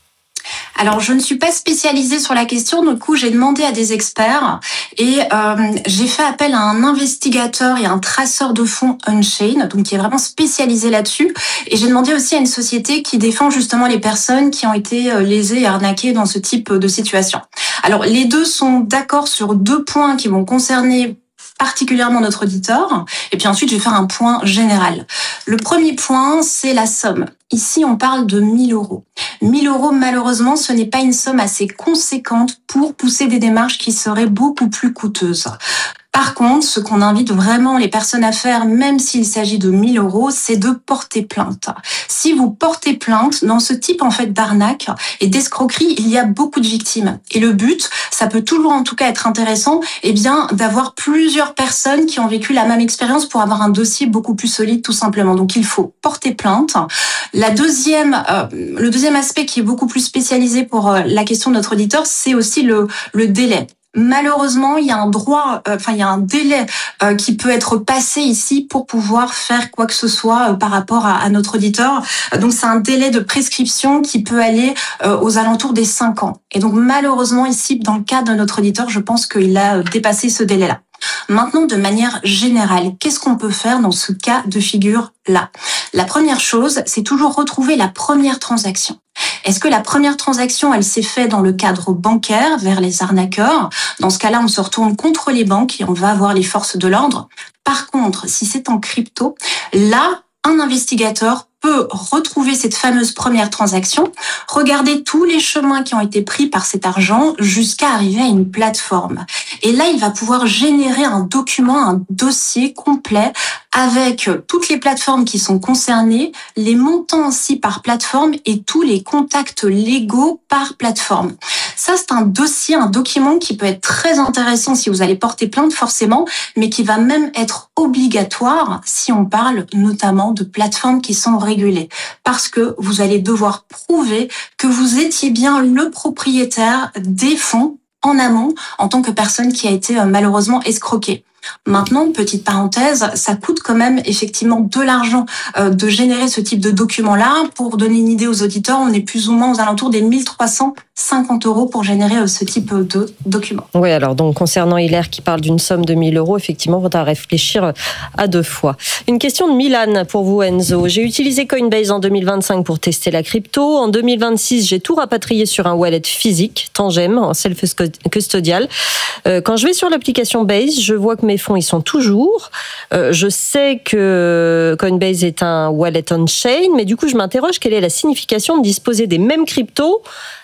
Alors, je ne suis pas spécialisée sur la question, du coup, j'ai demandé à des experts et euh, j'ai fait appel à un investigateur et un traceur de fonds on-chain, donc qui est vraiment spécialisé là-dessus. Et j'ai demandé aussi à une société qui défend justement les personnes qui ont été lésées et arnaquées dans ce type de situation. Alors, les deux sont d'accord sur deux points qui vont concerner particulièrement notre auditeur. Et puis ensuite, je vais faire un point général. Le premier point, c'est la somme. Ici, on parle de mille euros. mille euros, malheureusement, ce n'est pas une somme assez conséquente pour pousser des démarches qui seraient beaucoup plus coûteuses. Par contre, ce qu'on invite vraiment les personnes à faire, même s'il s'agit de mille euros, c'est de porter plainte. Si vous portez plainte, dans ce type en fait d'arnaque et d'escroquerie, il y a beaucoup de victimes. Et le but, ça peut toujours en tout cas être intéressant, eh bien, d'avoir plusieurs personnes qui ont vécu la même expérience pour avoir un dossier beaucoup plus solide, tout simplement. Donc, il faut porter plainte. La deuxième, euh, le deuxième aspect qui est beaucoup plus spécialisé pour euh, la question de notre auditeur, c'est aussi le, le délai. Malheureusement, il y a un droit, euh, enfin il y a un délai euh, qui peut être passé ici pour pouvoir faire quoi que ce soit euh, par rapport à, à notre auditeur. Donc c'est un délai de prescription qui peut aller euh, aux alentours des cinq ans. Et donc malheureusement ici, dans le cas de notre auditeur, je pense qu'il a dépassé ce délai-là. Maintenant, de manière générale, qu'est-ce qu'on peut faire dans ce cas de figure-là ? La première chose, c'est toujours retrouver la première transaction. Est-ce que la première transaction, elle s'est faite dans le cadre bancaire vers les arnaqueurs ? Dans ce cas-là, on se retourne contre les banques et on va avoir les forces de l'ordre. Par contre, si c'est en crypto, là, un investigateur peut retrouver cette fameuse première transaction, regarder tous les chemins qui ont été pris par cet argent jusqu'à arriver à une plateforme. Et là, il va pouvoir générer un document, un dossier complet avec toutes les plateformes qui sont concernées, les montants aussi par plateforme et tous les contacts légaux par plateforme. Ça, c'est un dossier, un document qui peut être très intéressant si vous allez porter plainte forcément, mais qui va même être obligatoire si on parle notamment de plateformes qui sont régulées. Parce que vous allez devoir prouver que vous étiez bien le propriétaire des fonds en amont en tant que personne qui a été malheureusement escroquée. Maintenant, petite parenthèse, ça coûte quand même effectivement de l'argent euh, de générer ce type de document-là. Pour donner une idée aux auditeurs, on est plus ou moins aux alentours des mille trois cent cinquante euros pour générer euh, ce type de document. Oui, alors donc concernant Hilaire qui parle d'une somme de mille euros, effectivement, il faudra réfléchir à deux fois. Une question de Milan pour vous, Enzo. J'ai utilisé Coinbase en deux mille vingt-cinq pour tester la crypto. En deux mille vingt-six, j'ai tout rapatrié sur un wallet physique, Tangem, en self-custodial. Euh, quand je vais sur l'application Base, je vois que mes fonds, ils sont toujours. Euh, je sais que Coinbase est un wallet on-chain, mais du coup, je m'interroge quelle est la signification de disposer des mêmes cryptos à deux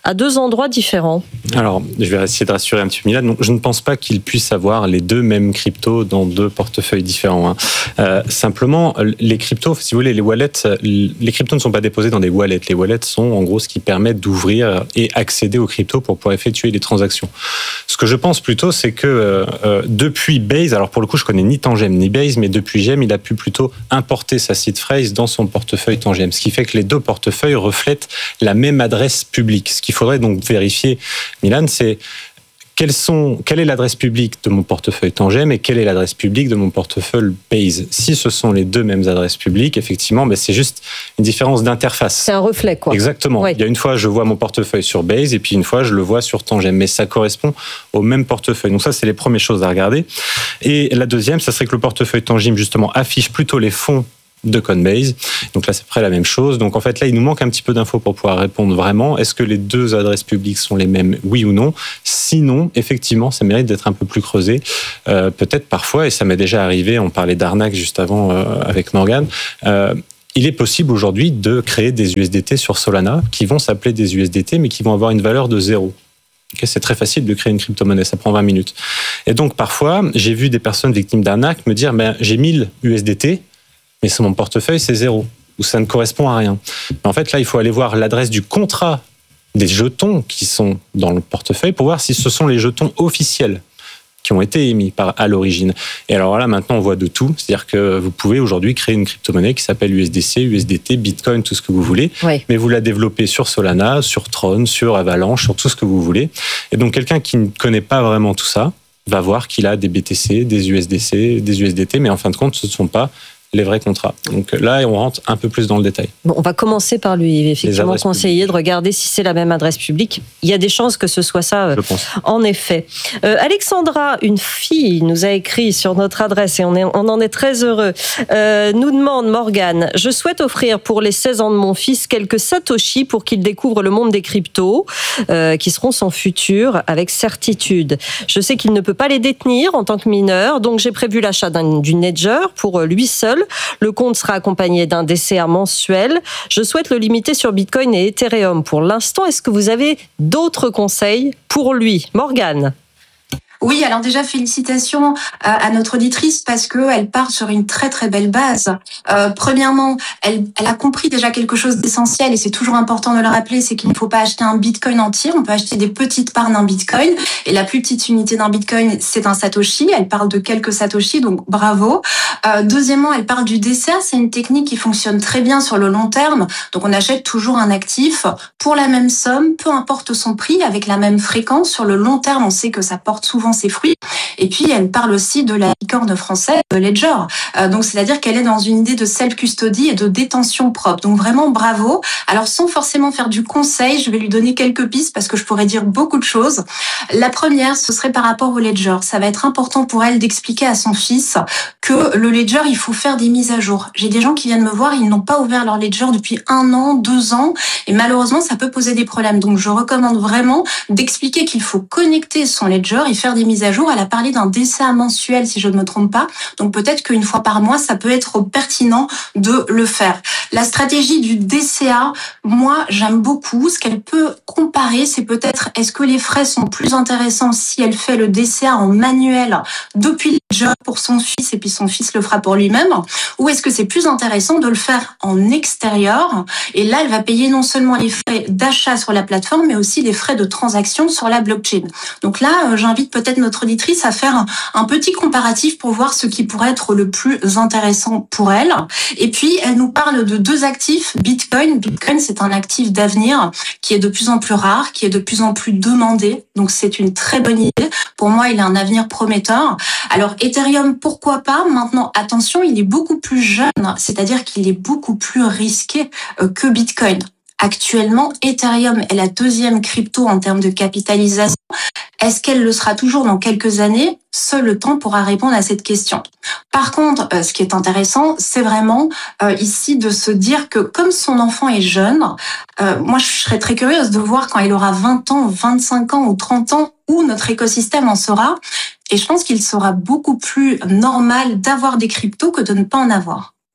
endroits différents. Alors, je vais essayer de rassurer un petit peu Milan. Non, je ne pense pas qu'il puisse avoir les deux mêmes cryptos dans deux portefeuilles différents. Hein. Euh, simplement, les cryptos, si vous voulez, les wallets, les cryptos ne sont pas déposés dans des wallets. Les wallets sont en gros ce qui permet d'ouvrir et accéder aux cryptos pour pouvoir effectuer les transactions. Ce que je pense plutôt, c'est que euh, depuis Base, alors pour le coup, je connais ni Tangem ni Base, mais depuis Gem, il a pu plutôt importer sa seed phrase dans son portefeuille Tangem, ce qui fait que les deux portefeuilles reflètent la même adresse publique. Ce qu'il faudrait donc vérifier, Milan, c'est quelles sont, quelle est l'adresse publique de mon portefeuille Tangem et quelle est l'adresse publique de mon portefeuille Base. Si ce sont les deux mêmes adresses publiques, effectivement, ben c'est juste une différence d'interface. C'est un reflet, quoi. Exactement. Oui. Il y a une fois, je vois mon portefeuille sur Base et puis une fois, je le vois sur Tangem. Mais ça correspond au même portefeuille. Donc ça, c'est les premières choses à regarder. Et la deuxième, ça serait que le portefeuille Tangem, justement, affiche plutôt les fonds de Coinbase. Donc là, c'est près la même chose. Donc en fait, là, il nous manque un petit peu d'infos pour pouvoir répondre vraiment. Est-ce que les deux adresses publiques sont les mêmes, oui ou non? Sinon, effectivement, ça mérite d'être un peu plus creusé. Euh, peut-être parfois, et ça m'est déjà arrivé, on parlait d'arnaque juste avant euh, avec Morgane, euh, il est possible aujourd'hui de créer des U S D T sur Solana qui vont s'appeler des U S D T, mais qui vont avoir une valeur de zéro. Okay, c'est très facile de créer une crypto-monnaie, ça prend vingt minutes. Et donc, parfois, j'ai vu des personnes victimes d'arnaque me dire, ben, j'ai mille U S D T, mais sur mon portefeuille, c'est zéro, ou ça ne correspond à rien. Mais en fait, là, il faut aller voir l'adresse du contrat des jetons qui sont dans le portefeuille pour voir si ce sont les jetons officiels qui ont été émis par, à l'origine. Et alors là, maintenant, on voit de tout. C'est-à-dire que vous pouvez aujourd'hui créer une crypto-monnaie qui s'appelle U S D C, U S D T, Bitcoin, tout ce que vous voulez. Oui. Mais vous la développez sur Solana, sur Tron, sur Avalanche, sur tout ce que vous voulez. Et donc, quelqu'un qui ne connaît pas vraiment tout ça va voir qu'il a des B T C, des U S D C, des U S D T, mais en fin de compte, ce ne sont pas les vrais contrats. Donc là, on rentre un peu plus dans le détail. Bon, on va commencer par lui effectivement conseiller publiques. de regarder si c'est la même adresse publique. Il y a des chances que ce soit ça, euh, en effet. Euh, Alexandra, une fille, nous a écrit sur notre adresse et on, est, on en est très heureux. Euh, nous demande, Morgane, je souhaite offrir pour les seize ans de mon fils quelques satoshi pour qu'il découvre le monde des cryptos, euh, qui seront son futur avec certitude. Je sais qu'il ne peut pas les détenir en tant que mineur, donc j'ai prévu l'achat d'un, d'une ledger pour lui seul. Le compte sera accompagné d'un D C A mensuel. Je souhaite le limiter sur Bitcoin et Ethereum. Pour l'instant, est-ce que vous avez d'autres conseils pour lui, Morgane ? Oui, alors déjà félicitations à notre auditrice parce que elle part sur une très très belle base. Euh, premièrement, elle, elle a compris déjà quelque chose d'essentiel et c'est toujours important de le rappeler, c'est qu'il ne faut pas acheter un Bitcoin entier, on peut acheter des petites parts d'un Bitcoin et la plus petite unité d'un Bitcoin, c'est un Satoshi. Elle parle de quelques Satoshi, donc bravo. Euh, deuxièmement, elle parle du D C A, c'est une technique qui fonctionne très bien sur le long terme. Donc on achète toujours un actif pour la même somme, peu importe son prix, avec la même fréquence. Sur le long terme, on sait que ça porte souvent ses fruits. Et puis, elle parle aussi de la licorne française, de Ledger. Euh, donc, c'est-à-dire qu'elle est dans une idée de self-custody et de détention propre. Donc, vraiment, bravo. Alors, sans forcément faire du conseil, je vais lui donner quelques pistes parce que je pourrais dire beaucoup de choses. La première, ce serait par rapport au Ledger. Ça va être important pour elle d'expliquer à son fils que le Ledger, il faut faire des mises à jour. J'ai des gens qui viennent me voir, ils n'ont pas ouvert leur Ledger depuis un an, deux ans, et malheureusement, ça peut poser des problèmes. Donc, je recommande vraiment d'expliquer qu'il faut connecter son Ledger et faire des mises à jour. Elle a parlé d'un D C A mensuel, si je ne me trompe pas. Donc peut-être qu'une fois par mois, ça peut être pertinent de le faire. La stratégie du D C A, moi, j'aime beaucoup. Ce qu'elle peut comparer, c'est peut-être est-ce que les frais sont plus intéressants si elle fait le D C A en manuel depuis Ledger pour son fils et puis son fils le fera pour lui-même, ou est-ce que c'est plus intéressant de le faire en extérieur et là, elle va payer non seulement les frais d'achat sur la plateforme, mais aussi les frais de transaction sur la blockchain. Donc là, j'invite peut-être notre auditrice à faire un petit comparatif pour voir ce qui pourrait être le plus intéressant pour elle. Et puis, elle nous parle de deux actifs. Bitcoin. Bitcoin, c'est un actif d'avenir qui est de plus en plus rare, qui est de plus en plus demandé. Donc, c'est une très bonne idée. Pour moi, il a un avenir prometteur. Alors, Ethereum, pourquoi pas? Maintenant, attention, il est beaucoup plus jeune, c'est-à-dire qu'il est beaucoup plus risqué que Bitcoin. Actuellement, Ethereum est la deuxième crypto en termes de capitalisation. Est-ce qu'elle le sera toujours dans quelques années? Seul le temps pourra répondre à cette question. Par contre, euh, ce qui est intéressant, c'est vraiment euh, ici de se dire que comme son enfant est jeune, euh, moi je serais très curieuse de voir quand il aura vingt ans, vingt-cinq ans ou trente ans où notre écosystème en sera. Et je pense qu'il sera beaucoup plus normal d'avoir des cryptos que de ne pas en avoir.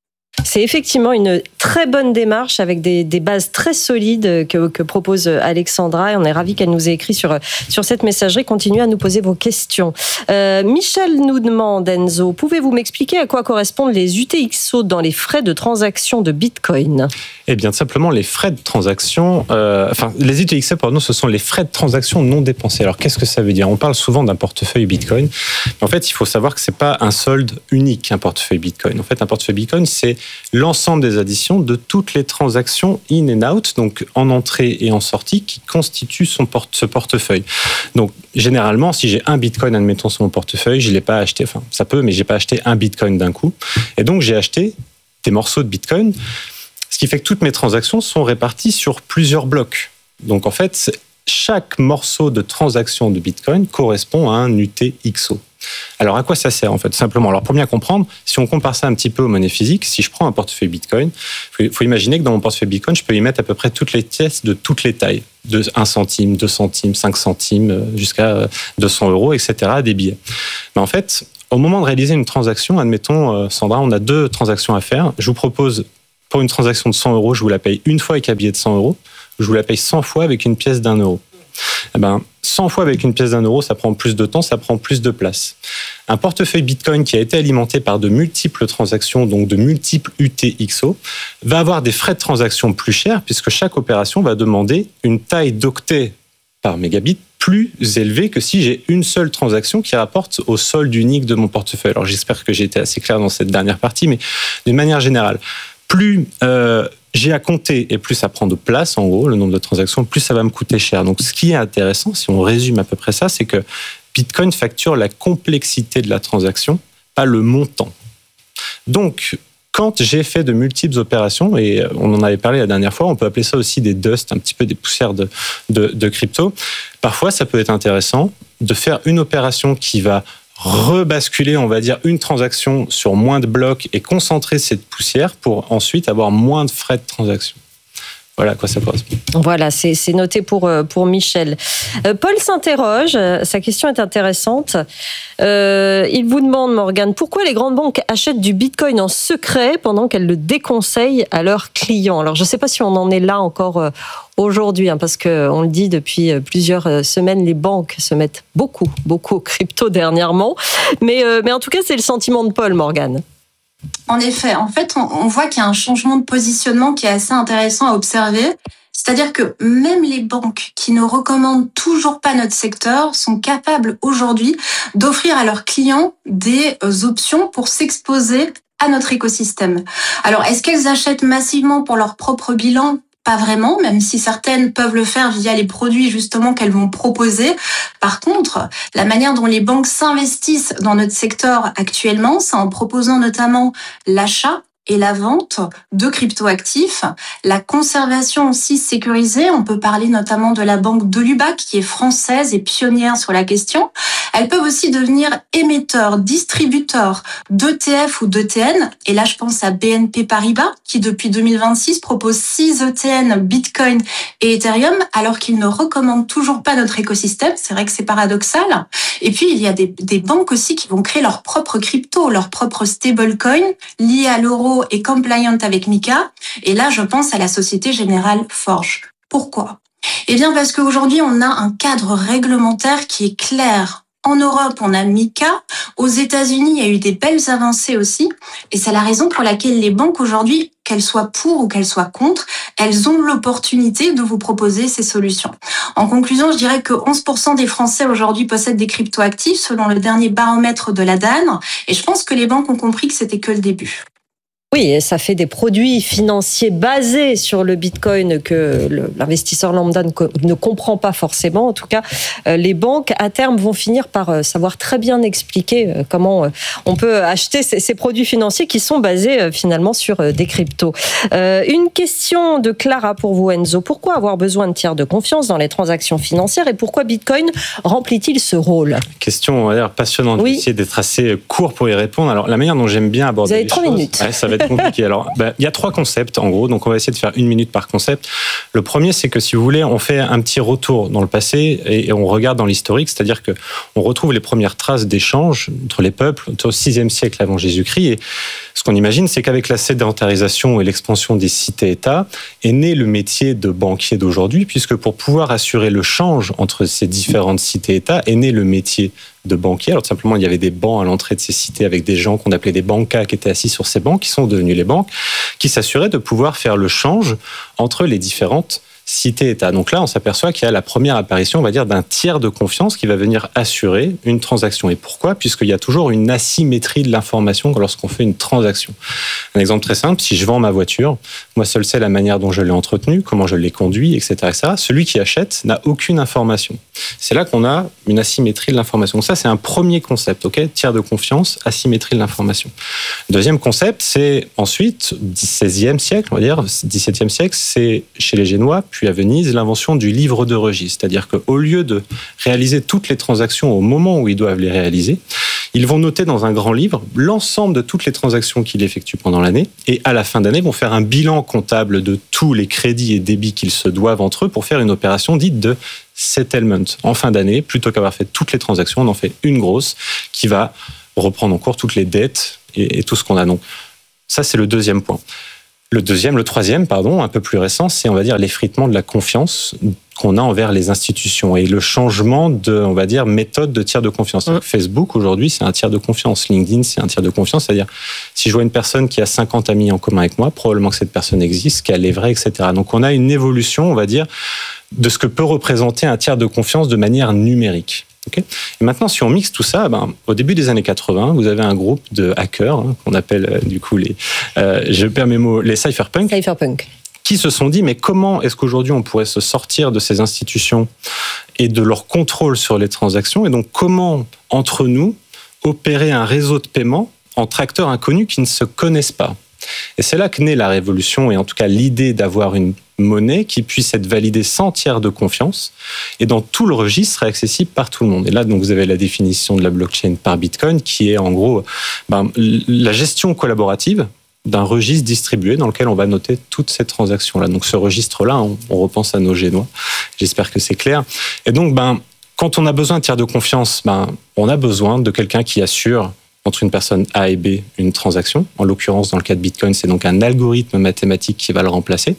C'est effectivement une très bonne démarche avec des, des bases très solides que, que propose Alexandra, et on est ravis qu'elle nous ait écrit sur, sur cette messagerie. Continuez à nous poser vos questions. Euh, Michel nous demande, Enzo, pouvez-vous m'expliquer à quoi correspondent les U T X O dans les frais de transaction de Bitcoin ? Eh bien, simplement, les frais de transaction, euh, enfin, les U T X O, pardon, ce sont les frais de transaction non dépensés. Alors, qu'est-ce que ça veut dire ? On parle souvent d'un portefeuille Bitcoin. Mais en fait, il faut savoir que c'est pas un solde unique, un portefeuille Bitcoin. En fait, un portefeuille Bitcoin, c'est l'ensemble des additions de toutes les transactions in and out, donc en entrée et en sortie, qui constituent son porte, ce portefeuille. Donc, généralement, si j'ai un Bitcoin, admettons, sur mon portefeuille, je l'ai pas acheté, enfin, ça peut, mais j'ai pas acheté un Bitcoin d'un coup. Et donc, j'ai acheté des morceaux de Bitcoin, ce qui fait que toutes mes transactions sont réparties sur plusieurs blocs. Donc, en fait, chaque morceau de transaction de Bitcoin correspond à un U T X O. Alors, à quoi ça sert, en fait ? Simplement, alors, pour bien comprendre, si on compare ça un petit peu aux monnaies physiques, si je prends un portefeuille Bitcoin, il faut imaginer que dans mon portefeuille Bitcoin, je peux y mettre à peu près toutes les pièces de toutes les tailles, de un centime, deux centimes, cinq centimes, jusqu'à deux cents euros, et cetera, des billets. Mais en fait, au moment de réaliser une transaction, admettons, Sandra, on a deux transactions à faire. Je vous propose, pour une transaction de cent euros, je vous la paye une fois avec un billet de cent euros, je vous la paye cent fois avec une pièce d'un euro. Eh ben, cent fois avec une pièce d'un euro, ça prend plus de temps, ça prend plus de place. Un portefeuille Bitcoin qui a été alimenté par de multiples transactions, donc de multiples U T X O, va avoir des frais de transaction plus chers, puisque chaque opération va demander une taille d'octets par mégabit plus élevée que si j'ai une seule transaction qui rapporte au solde unique de mon portefeuille. Alors j'espère que j'ai été assez clair dans cette dernière partie, mais d'une manière générale, plus euh, j'ai à compter et plus ça prend de place, en gros, le nombre de transactions, plus ça va me coûter cher. Donc ce qui est intéressant, si on résume à peu près ça, c'est que Bitcoin facture la complexité de la transaction, pas le montant. Donc, quand j'ai fait de multiples opérations, et on en avait parlé la dernière fois, on peut appeler ça aussi des dust, un petit peu des poussières de, de, de crypto, parfois ça peut être intéressant de faire une opération qui va rebasculer, on va dire, une transaction sur moins de blocs et concentrer cette poussière pour ensuite avoir moins de frais de transaction. Voilà à quoi ça correspond. Voilà, c'est, c'est noté pour, pour Michel. Euh, Paul s'interroge, sa question est intéressante. Euh, il vous demande, Morgane, pourquoi les grandes banques achètent du Bitcoin en secret pendant qu'elles le déconseillent à leurs clients ? Alors, je ne sais pas si on en est là encore euh, aujourd'hui, hein, parce qu'on le dit depuis plusieurs semaines, les banques se mettent beaucoup, beaucoup au crypto dernièrement. Mais, euh, mais en tout cas, c'est le sentiment de Paul, Morgane. En effet, en fait, on, on voit qu'il y a un changement de positionnement qui est assez intéressant à observer. C'est-à-dire que même les banques qui ne recommandent toujours pas notre secteur sont capables aujourd'hui d'offrir à leurs clients des options pour s'exposer à notre écosystème. Alors, est-ce qu'elles achètent massivement pour leur propre bilan ? Pas vraiment, même si certaines peuvent le faire via les produits justement qu'elles vont proposer. Par contre, la manière dont les banques s'investissent dans notre secteur actuellement, c'est en proposant notamment l'achat et la vente de cryptoactifs, la conservation aussi sécurisée. On peut parler notamment de la banque de Lubac qui est française et pionnière sur la question. Elles peuvent aussi devenir émetteurs, distributeurs d'E T F ou d'E T N. Et là, je pense à B N P Paribas qui, depuis deux mille vingt-six, propose six E T N, Bitcoin et Ethereum, alors qu'ils ne recommandent toujours pas notre écosystème. C'est vrai que c'est paradoxal. Et puis, il y a des, des banques aussi qui vont créer leur propre crypto, leur propre stablecoin lié à l'euro et compliant avec MiCA. Et là, je pense à la Société Générale Forge. Pourquoi ? Eh bien, parce qu'aujourd'hui, on a un cadre réglementaire qui est clair. En Europe, on a MiCA. Aux États-Unis, il y a eu des belles avancées aussi. Et c'est la raison pour laquelle les banques aujourd'hui, qu'elles soient pour ou qu'elles soient contre, elles ont l'opportunité de vous proposer ces solutions. En conclusion, je dirais que onze pour cent des Français aujourd'hui possèdent des cryptoactifs selon le dernier baromètre de la D A N. Et je pense que les banques ont compris que c'était que le début. Oui, et ça fait des produits financiers basés sur le Bitcoin que le, l'investisseur lambda ne, ne comprend pas forcément. En tout cas, euh, les banques, à terme, vont finir par euh, savoir très bien expliquer euh, comment euh, on peut acheter ces, ces produits financiers qui sont basés euh, finalement sur euh, des cryptos. Euh, une question de Clara pour vous, Enzo. Pourquoi avoir besoin de tiers de confiance dans les transactions financières et pourquoi Bitcoin remplit-il ce rôle ? Question, on va dire, passionnante. Oui. Je vais essayer d'être assez court pour y répondre. Alors, la manière dont j'aime bien aborder vous avez les trois choses... minutes. Ouais, ça va être c'est compliqué. Alors, ben, il y a trois concepts, en gros, donc on va essayer de faire une minute par concept. Le premier, c'est que si vous voulez, on fait un petit retour dans le passé et on regarde dans l'historique, c'est-à-dire que on retrouve les premières traces d'échanges entre les peuples au sixième siècle avant Jésus-Christ. Et ce qu'on imagine, c'est qu'avec la sédentarisation et l'expansion des cités-États, est né le métier de banquier d'aujourd'hui, puisque pour pouvoir assurer le change entre ces différentes cités-États, est né le métier de banquier. Alors tout simplement, il y avait des bancs à l'entrée de ces cités avec des gens qu'on appelait des bancas qui étaient assis sur ces bancs, qui sont devenus les banques, qui s'assuraient de pouvoir faire le change entre les différentes cité-État. Donc là, on s'aperçoit qu'il y a la première apparition, on va dire, d'un tiers de confiance qui va venir assurer une transaction. Et pourquoi ? Puisqu'il y a toujours une asymétrie de l'information lorsqu'on fait une transaction. Un exemple très simple, si je vends ma voiture, moi seul sais la manière dont je l'ai entretenue, comment je l'ai conduit, et cetera, et cetera. Celui qui achète n'a aucune information. C'est là qu'on a une asymétrie de l'information. Donc ça, c'est un premier concept, ok ? Tiers de confiance, asymétrie de l'information. Deuxième concept, c'est ensuite, seizième siècle, on va dire, dix-septième siècle, c'est chez les Génois, puis à Venise, l'invention du livre de registre. C'est-à-dire qu'au lieu de réaliser toutes les transactions au moment où ils doivent les réaliser, ils vont noter dans un grand livre l'ensemble de toutes les transactions qu'ils effectuent pendant l'année et à la fin d'année, vont faire un bilan comptable de tous les crédits et débits qu'ils se doivent entre eux pour faire une opération dite de settlement. En fin d'année, plutôt qu'avoir fait toutes les transactions, on en fait une grosse qui va reprendre en cours toutes les dettes et, et tout ce qu'on a. Donc, ça, c'est le deuxième point. Le deuxième, le troisième, pardon, un peu plus récent, c'est, on va dire, l'effritement de la confiance qu'on a envers les institutions et le changement de, on va dire, méthode de tiers de confiance. Mmh. Facebook, aujourd'hui, c'est un tiers de confiance. LinkedIn, c'est un tiers de confiance. C'est-à-dire, si je vois une personne qui a cinquante amis en commun avec moi, probablement que cette personne existe, qu'elle est vraie, et cetera. Donc, on a une évolution, on va dire, de ce que peut représenter un tiers de confiance de manière numérique. Okay. Et maintenant, si on mixe tout ça, ben, au début des années quatre-vingts, vous avez un groupe de hackers, hein, qu'on appelle euh, du coup les, euh, je perds mes mots, les cypherpunks, cypherpunk. Qui se sont dit, mais comment est-ce qu'aujourd'hui on pourrait se sortir de ces institutions et de leur contrôle sur les transactions, et donc comment, entre nous, opérer un réseau de paiement entre acteurs inconnus qui ne se connaissent pas. Et c'est là que naît la révolution, et en tout cas l'idée d'avoir une monnaie qui puisse être validée sans tiers de confiance et dans tout le registre serait accessible par tout le monde. Et là, donc, vous avez la définition de la blockchain par Bitcoin qui est en gros ben, la gestion collaborative d'un registre distribué dans lequel on va noter toutes ces transactions-là. Donc ce registre-là, on, on repense à nos Génois. J'espère que c'est clair. Et donc, ben, quand on a besoin de tiers de confiance, ben, on a besoin de quelqu'un qui assure entre une personne A et B une transaction. En l'occurrence, dans le cas de Bitcoin, c'est donc un algorithme mathématique qui va le remplacer.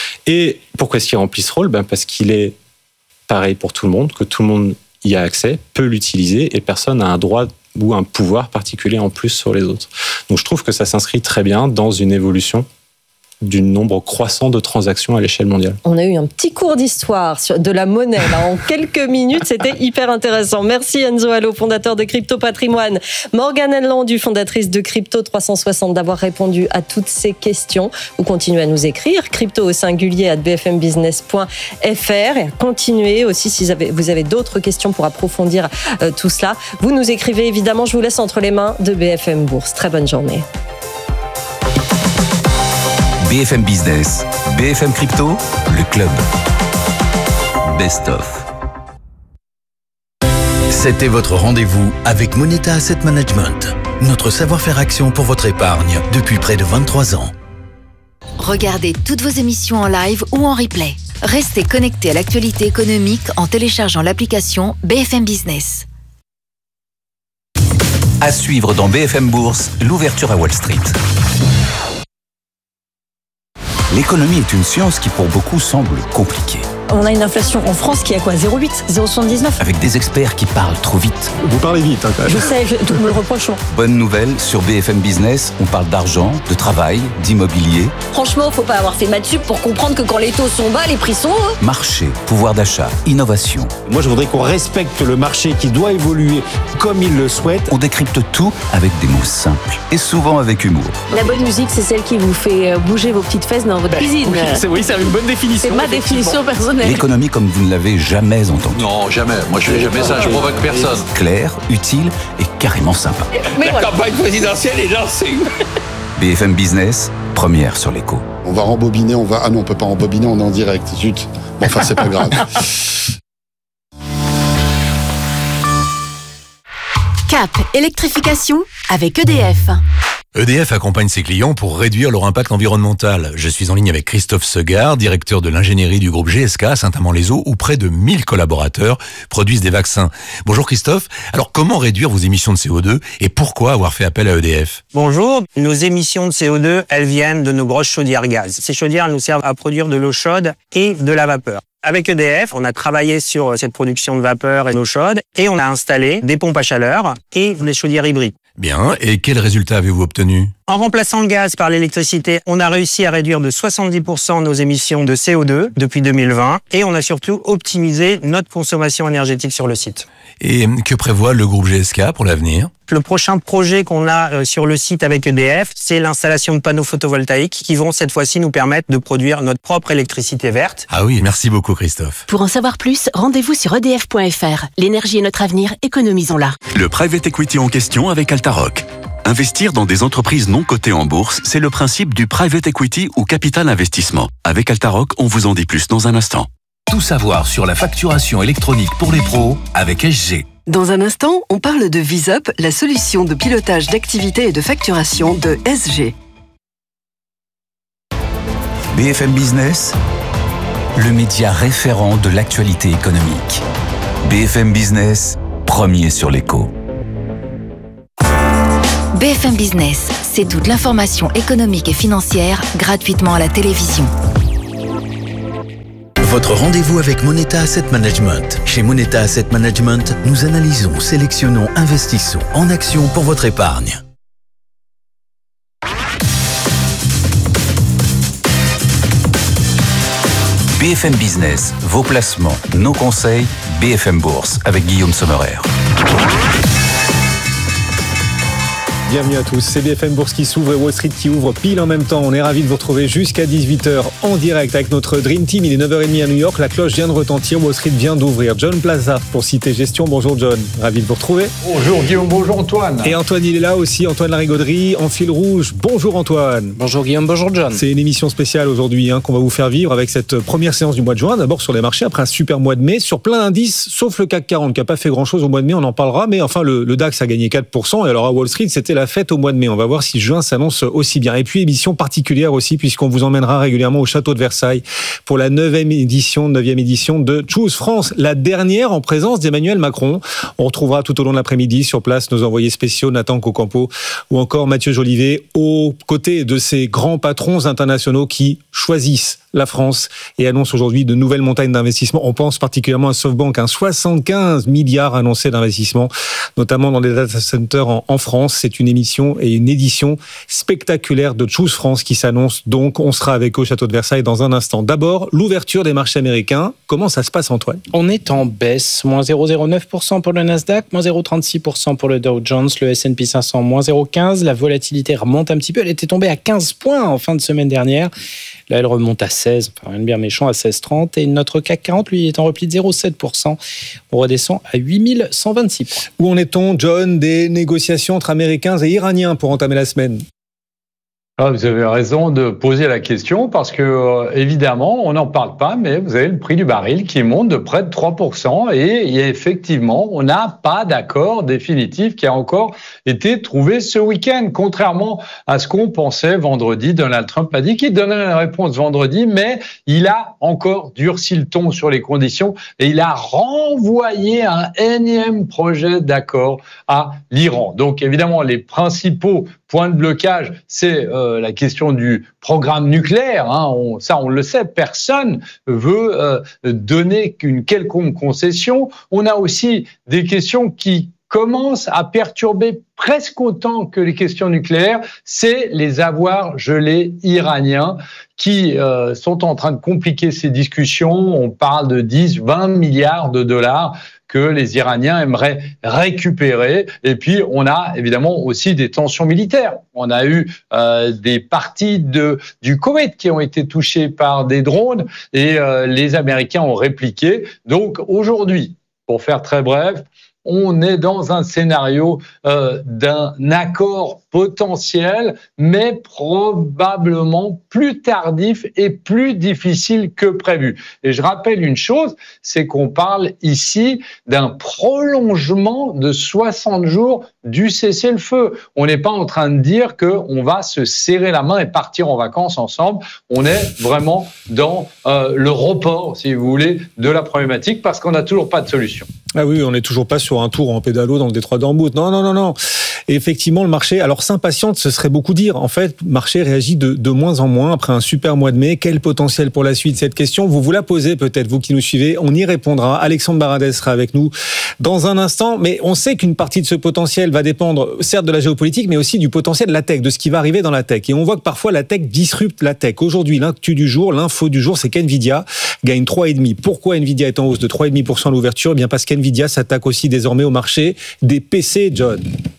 Et pourquoi est-ce qu'il remplit ce rôle ? Ben parce qu'il est pareil pour tout le monde, que tout le monde y a accès, peut l'utiliser et personne n'a un droit ou un pouvoir particulier en plus sur les autres. Donc je trouve que ça s'inscrit très bien dans une évolution du nombre croissant de transactions à l'échelle mondiale. On a eu un petit cours d'histoire de la monnaie là, en quelques minutes, c'était hyper intéressant. Merci Enzo Allo, fondateur de Crypto Patrimoine. Morgane Henlandu, fondatrice de Crypto trois cent soixante, d'avoir répondu à toutes ces questions. Vous continuez à nous écrire, crypto au singulier à b f m business point f r, et à continuer aussi si vous avez, vous avez d'autres questions pour approfondir euh, tout cela. Vous nous écrivez évidemment, je vous laisse entre les mains de B F M Bourse. Très bonne journée. B F M Business, B F M Crypto, le club. Best of. C'était votre rendez-vous avec Moneta Asset Management, notre savoir-faire action pour votre épargne depuis près de vingt-trois ans. Regardez toutes vos émissions en live ou en replay. Restez connectés à l'actualité économique en téléchargeant l'application B F M Business. À suivre dans B F M Bourse, l'ouverture à Wall Street. L'économie est une science qui pour beaucoup semble compliquée. On a une inflation en France qui est à quoi ? zéro virgule huit, zéro virgule soixante-dix-neuf. Avec des experts qui parlent trop vite. Vous parlez vite, hein, quand même. Je sais, je, tout me le reproche. Bonne nouvelle, sur B F M Business, on parle d'argent, de travail, d'immobilier. Franchement, faut pas avoir fait maths sup pour comprendre que quand les taux sont bas, les prix sont hauts. Marché, pouvoir d'achat, innovation. Moi, je voudrais qu'on respecte le marché qui doit évoluer comme il le souhaite. On décrypte tout avec des mots simples et souvent avec humour. La bonne musique, c'est celle qui vous fait bouger vos petites fesses dans votre cuisine. Oui, c'est, oui, c'est une bonne définition. C'est ma définition personnelle. L'économie comme vous ne l'avez jamais entendue. Non, jamais. Moi, je fais jamais ça. Je provoque personne. Clair, utile et carrément sympa. Mais La voilà. campagne présidentielle est lancée. B F M Business, première sur l'écho. On va rembobiner, on va... Ah non, on peut pas rembobiner, on est en direct. Zut. Bon, enfin, c'est pas grave. Cap électrification avec E D F. E D F accompagne ses clients pour réduire leur impact environnemental. Je suis en ligne avec Christophe Segard, directeur de l'ingénierie du groupe G S K à Saint-Amand-les-Eaux, où près de mille collaborateurs produisent des vaccins. Bonjour Christophe. Alors comment réduire vos émissions de C O deux et pourquoi avoir fait appel à E D F ? Bonjour. Nos émissions de C O deux, elles viennent de nos grosses chaudières gaz. Ces chaudières nous servent à produire de l'eau chaude et de la vapeur. Avec E D F, on a travaillé sur cette production de vapeur et d'eau chaude et on a installé des pompes à chaleur et des chaudières hybrides. Bien, et quels résultats avez-vous obtenus ? En remplaçant le gaz par l'électricité, on a réussi à réduire de soixante-dix pour cent nos émissions de C O deux depuis deux mille vingt et on a surtout optimisé notre consommation énergétique sur le site. Et que prévoit le groupe G S K pour l'avenir ? Le prochain projet qu'on a sur le site avec E D F, c'est l'installation de panneaux photovoltaïques qui vont cette fois-ci nous permettre de produire notre propre électricité verte. Ah oui, merci beaucoup Christophe. Pour en savoir plus, rendez-vous sur e d f point f r. L'énergie est notre avenir, économisons-la. Le private equity en question avec Altaroc. Investir dans des entreprises non cotées en bourse, c'est le principe du private equity ou capital investissement. Avec Altaroc, on vous en dit plus dans un instant. Tout savoir sur la facturation électronique pour les pros avec S G. Dans un instant, on parle de VisUp, la solution de pilotage d'activité et de facturation de S G. B F M Business, le média référent de l'actualité économique. B F M Business, premier sur l'écho. B F M Business, c'est toute l'information économique et financière gratuitement à la télévision. Votre rendez-vous avec Moneta Asset Management. Chez Moneta Asset Management, nous analysons, sélectionnons, investissons en actions pour votre épargne. B F M Business, vos placements, nos conseils, B F M Bourse avec Guillaume Sommerer. Bienvenue à tous, c'est B F M Bourse qui s'ouvre et Wall Street qui ouvre pile en même temps. On est ravis de vous retrouver jusqu'à dix-huit heures en direct avec notre Dream Team. Il est neuf heures trente à New York, la cloche vient de retentir, Wall Street vient d'ouvrir. John Plaza pour Cité Gestion. Bonjour John, ravi de vous retrouver. Bonjour Guillaume, bonjour Antoine. Et Antoine, il est là aussi, Antoine Larigauderie en fil rouge. Bonjour Antoine. Bonjour Guillaume, bonjour John. C'est une émission spéciale aujourd'hui hein, qu'on va vous faire vivre avec cette première séance du mois de juin. D'abord sur les marchés, après un super mois de mai, sur plein d'indices, sauf le C A C quarante qui n'a pas fait grand-chose au mois de mai, on en parlera. Mais enfin, le, le DAX a gagné quatre pour cent. Et alors à Wall Street, c'était la fête au mois de mai. On va voir si juin s'annonce aussi bien. Et puis émission particulière aussi, puisqu'on vous emmènera régulièrement au château de Versailles pour la neuvième édition, neuvième édition de Choose France, la dernière en présence d'Emmanuel Macron. On retrouvera tout au long de l'après-midi sur place nos envoyés spéciaux Nathan Cocampo ou encore Mathieu Jolivet aux côtés de ces grands patrons internationaux qui choisissent la France et annonce aujourd'hui de nouvelles montagnes d'investissement. On pense particulièrement à SoftBank, hein, soixante-quinze milliards annoncés d'investissement, notamment dans les data centers en, en France. C'est une émission et une édition spectaculaire de Choose France qui s'annonce donc. On sera avec eux au château de Versailles dans un instant. D'abord, l'ouverture des marchés américains. Comment ça se passe, Antoine ? On est en baisse, moins zéro virgule zéro neuf pour cent pour le Nasdaq, moins zéro virgule trente-six pour cent pour le Dow Jones, le S and P cinq cents, moins zéro virgule quinze. La volatilité remonte un petit peu. Elle était tombée à quinze points en fin de semaine dernière. Là, elle remonte à seize, enfin rien de bien méchant, à seize virgule trente. Et notre C A C quarante, lui, est en repli de zéro virgule sept pour cent. On redescend à huit mille cent vingt-six points. Où en est-on, John, des négociations entre Américains et Iraniens pour entamer la semaine ? Ah, vous avez raison de poser la question parce que, euh, évidemment, on n'en parle pas, mais vous avez le prix du baril qui monte de près de trois pour cent et, et effectivement, on n'a pas d'accord définitif qui a encore été trouvé ce week-end, contrairement à ce qu'on pensait vendredi. Donald Trump a dit qu'il donnerait une réponse vendredi, mais il a encore durci le ton sur les conditions et il a renvoyé un énième projet d'accord à l'Iran. Donc, évidemment, les principaux points de blocage, c'est euh, la question du programme nucléaire. Hein. On, ça, on le sait, personne veut euh, donner qu'une quelconque concession. On a aussi des questions qui commencent à perturber presque autant que les questions nucléaires, c'est les avoirs gelés iraniens qui euh, sont en train de compliquer ces discussions. On parle de dix, vingt milliards de dollars que les Iraniens aimeraient récupérer. Et puis, on a évidemment aussi des tensions militaires. On a eu euh, des parties de, du Koweït qui ont été touchées par des drones et euh, les Américains ont répliqué. Donc, aujourd'hui, pour faire très bref, on est dans un scénario euh, d'un accord potentiel, mais probablement plus tardif et plus difficile que prévu. Et je rappelle une chose, c'est qu'on parle ici d'un prolongement de soixante jours du cessez-le-feu. On n'est pas en train de dire qu'on va se serrer la main et partir en vacances ensemble. On est vraiment dans euh, le report, si vous voulez, de la problématique parce qu'on n'a toujours pas de solution. Ah oui, on n'est toujours pas sur un tour en pédalo dans le détroit d'Ormuz. Non, non, non, non. Et effectivement, le marché, alors s'impatiente, ce serait beaucoup dire. En fait, le marché réagit de, de moins en moins après un super mois de mai. Quel potentiel pour la suite? Cette question, vous vous la posez peut-être, vous qui nous suivez. On y répondra. Alexandre Baradez sera avec nous dans un instant. Mais on sait qu'une partie de ce potentiel va dépendre, certes, de la géopolitique, mais aussi du potentiel de la tech, de ce qui va arriver dans la tech. Et on voit que parfois, la tech disrupte la tech. Aujourd'hui, l'actu du jour, l'info du jour, c'est qu'NVIDIA gagne trois virgule cinq pour cent. Pourquoi NVIDIA est en hausse de trois virgule cinq pour cent à l'ouverture? Eh bien, parce qu'NVIDIA s'attaque aussi désormais au marché des P C, John.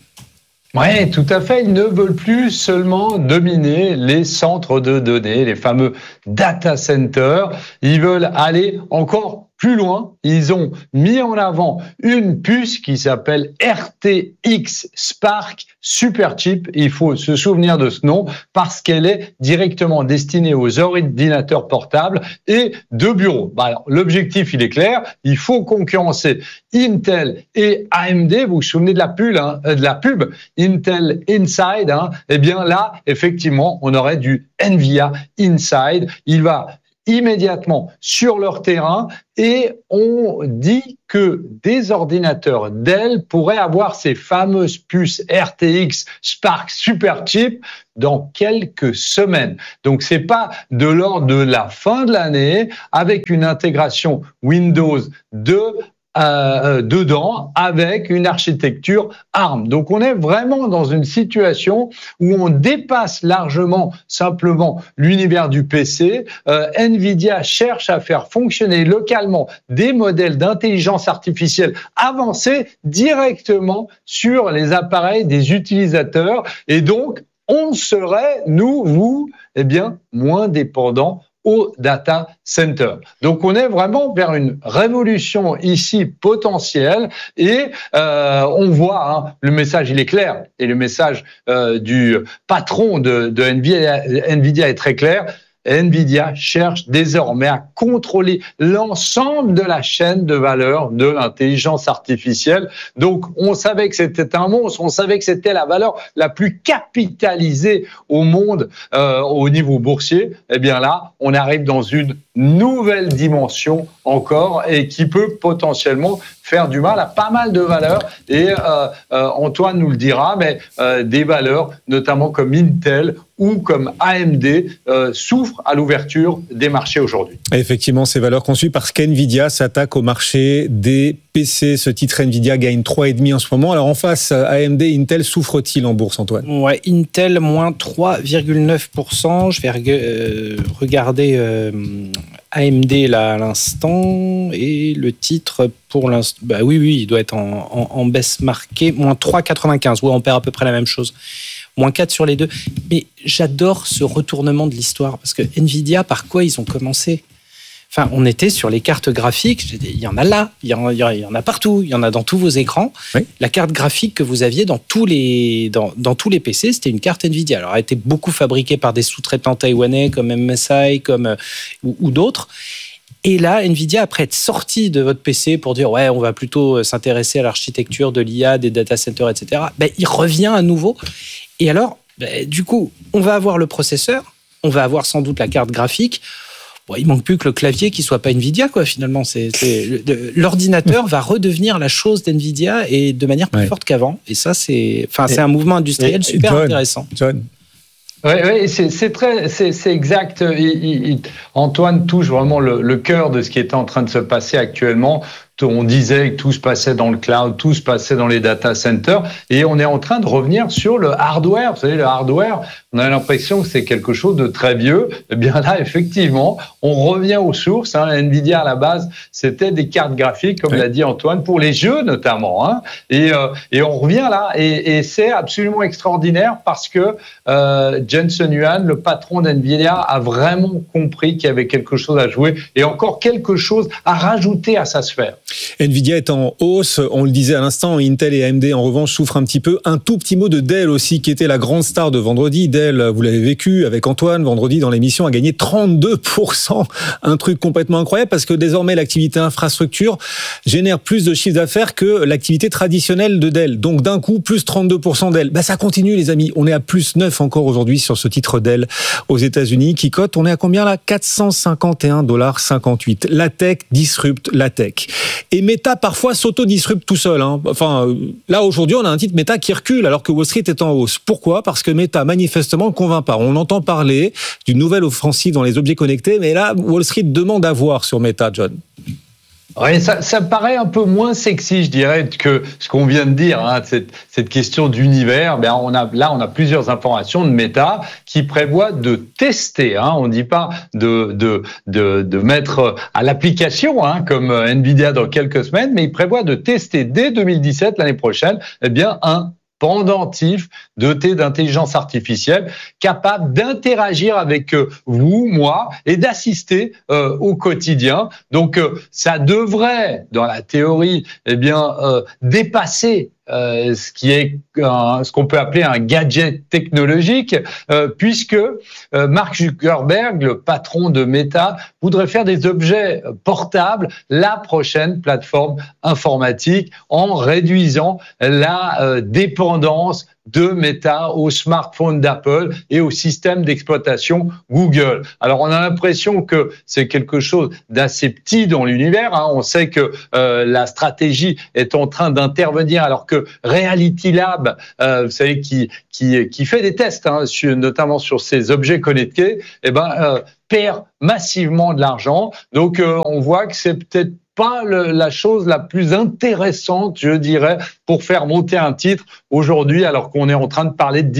Oui, tout à fait. Ils ne veulent plus seulement dominer les centres de données, les fameux data centers. Ils veulent aller encore plus loin. Ils ont mis en avant une puce qui s'appelle R T X Spark Superchip. Il faut se souvenir de ce nom parce qu'elle est directement destinée aux ordinateurs portables et de bureau. Bah alors, l'objectif, il est clair. Il faut concurrencer Intel et A M D. Vous vous souvenez de la pub, hein, de la pub Intel Inside. Hein, eh bien là, effectivement, on aurait du NVIDIA Inside. Il va immédiatement sur leur terrain et on dit que des ordinateurs Dell pourraient avoir ces fameuses puces R T X Spark Superchip dans quelques semaines. Donc c'est pas de l'ordre de la fin de l'année avec une intégration Windows deux Euh, dedans avec une architecture ARM. Donc on est vraiment dans une situation où on dépasse largement simplement l'univers du P C. Euh, NVIDIA cherche à faire fonctionner localement des modèles d'intelligence artificielle avancés directement sur les appareils des utilisateurs et donc on serait, nous, vous, eh bien, moins dépendants au data center. Donc on est vraiment vers une révolution ici potentielle et euh, on voit, hein, le message il est clair et le message euh, du patron de, de NVIDIA, NVIDIA est très clair. NVIDIA cherche désormais à contrôler l'ensemble de la chaîne de valeur de l'intelligence artificielle. Donc, on savait que c'était un monstre, on savait que c'était la valeur la plus capitalisée au monde euh, au niveau boursier. Eh bien là, on arrive dans une nouvelle dimension encore et qui peut potentiellement faire du mal à pas mal de valeurs. Et euh, euh, Antoine nous le dira, mais euh, des valeurs notamment comme Intel ou comme A M D euh, souffrent à l'ouverture des marchés aujourd'hui. Effectivement, ces valeurs qu'on suit parce qu'NVIDIA s'attaque au marché des P C. Ce titre NVIDIA gagne trois virgule cinq en ce moment. Alors en face, A M D, Intel souffre-t-il en bourse, Antoine? Ouais, Intel moins trois virgule neuf pour cent. Je vais reg- euh, regarder euh, A M D là à l'instant et le titre pour l'instant, bah oui oui, il doit être en, en, en baisse marquée, moins trois virgule quatre-vingt-quinze. Ouais, on perd à peu près la même chose. Moins quatre sur les deux. Mais j'adore ce retournement de l'histoire parce que NVIDIA, par quoi ils ont commencé? Enfin, on était sur les cartes graphiques. Il y en a là, il y en a, il y en a partout, il y en a dans tous vos écrans. Oui. La carte graphique que vous aviez dans tous les, dans, dans tous les P C, c'était une carte NVIDIA. Alors, elle a été beaucoup fabriquée par des sous-traitants taïwanais comme M S I comme, ou, ou d'autres. Et là, NVIDIA, après être sorti de votre P C pour dire « ouais, on va plutôt s'intéresser à l'architecture de l'I A, des data centers, et cetera », ben, il revient à nouveau. Et alors, ben, du coup, on va avoir le processeur, on va avoir sans doute la carte graphique. Bon, il manque plus que le clavier qui soit pas NVIDIA, quoi. Finalement, c'est, c'est l'ordinateur va redevenir la chose d'NVIDIA et de manière plus ouais. forte qu'avant. Et ça, c'est, enfin, c'est un mouvement industriel et, super John, intéressant. John. Oui, oui, c'est, c'est très, c'est, c'est exact. Il, il, Antoine touche vraiment le, le cœur de ce qui est en train de se passer actuellement. On disait que tout se passait dans le cloud, tout se passait dans les data centers, et on est en train de revenir sur le hardware. Vous savez, le hardware, on a l'impression que c'est quelque chose de très vieux. Eh bien là, effectivement, on revient aux sources. Hein. NVIDIA, à la base, c'était des cartes graphiques, comme oui. l'a dit Antoine, pour les jeux notamment. Hein. Et, euh, et on revient là, et, et c'est absolument extraordinaire parce que euh, Jensen Huang, le patron d'NVIDIA, a vraiment compris qu'il y avait quelque chose à jouer et encore quelque chose à rajouter à sa sphère. Nvidia est en hausse, on le disait à l'instant, Intel et A M D en revanche souffrent un petit peu. Un tout petit mot de Dell aussi, qui était la grande star de vendredi. Dell, vous l'avez vécu avec Antoine, vendredi dans l'émission, a gagné trente-deux pour cent. Un truc complètement incroyable parce que désormais l'activité infrastructure génère plus de chiffre d'affaires que l'activité traditionnelle de Dell. Donc d'un coup, plus trente-deux pour cent Dell. Bah, ça continue les amis, on est à plus neuf encore aujourd'hui sur ce titre Dell aux États-Unis qui cote, on est à combien là? quatre cent cinquante et un virgule cinquante-huit dollars. La tech disrupte la tech. Et Meta parfois s'auto-disrupte tout seul. Hein. Enfin, là aujourd'hui, on a un titre Meta qui recule alors que Wall Street est en hausse. Pourquoi? Parce que Meta manifestement ne convainc pas. On entend parler d'une nouvelle offensive dans les objets connectés, mais là, Wall Street demande à voir sur Meta, John. Oui, ça, ça paraît un peu moins sexy, je dirais, que ce qu'on vient de dire, hein, cette, cette question d'univers. Ben, on a, là, on a plusieurs informations de Meta qui prévoient de tester. Hein, on ne dit pas de, de, de, de mettre à l'application, hein, comme Nvidia dans quelques semaines, mais ils prévoient de tester dès deux mille dix-sept, l'année prochaine, eh bien, un pendentif doté d'intelligence artificielle, capable d'interagir avec vous, moi, et d'assister euh, au quotidien. Donc, euh, ça devrait, dans la théorie, eh bien, euh, dépasser Euh, ce qui est un, ce qu'on peut appeler un gadget technologique, euh, puisque euh, Mark Zuckerberg, le patron de Meta, voudrait faire des objets portables la prochaine plateforme informatique en réduisant la euh, dépendance de Meta au smartphone d'Apple et au système d'exploitation Google. Alors, on a l'impression que c'est quelque chose d'assez petit dans l'univers. Hein. On sait que euh, la stratégie est en train d'intervenir alors que Reality Lab, euh, vous savez, qui, qui, qui fait des tests, hein, sur, notamment sur ces objets connectés, eh ben, euh, perd massivement de l'argent. Donc, euh, on voit que c'est peut-être pas le, la chose la plus intéressante, je dirais, pour faire monter un titre aujourd'hui, alors qu'on est en train de parler de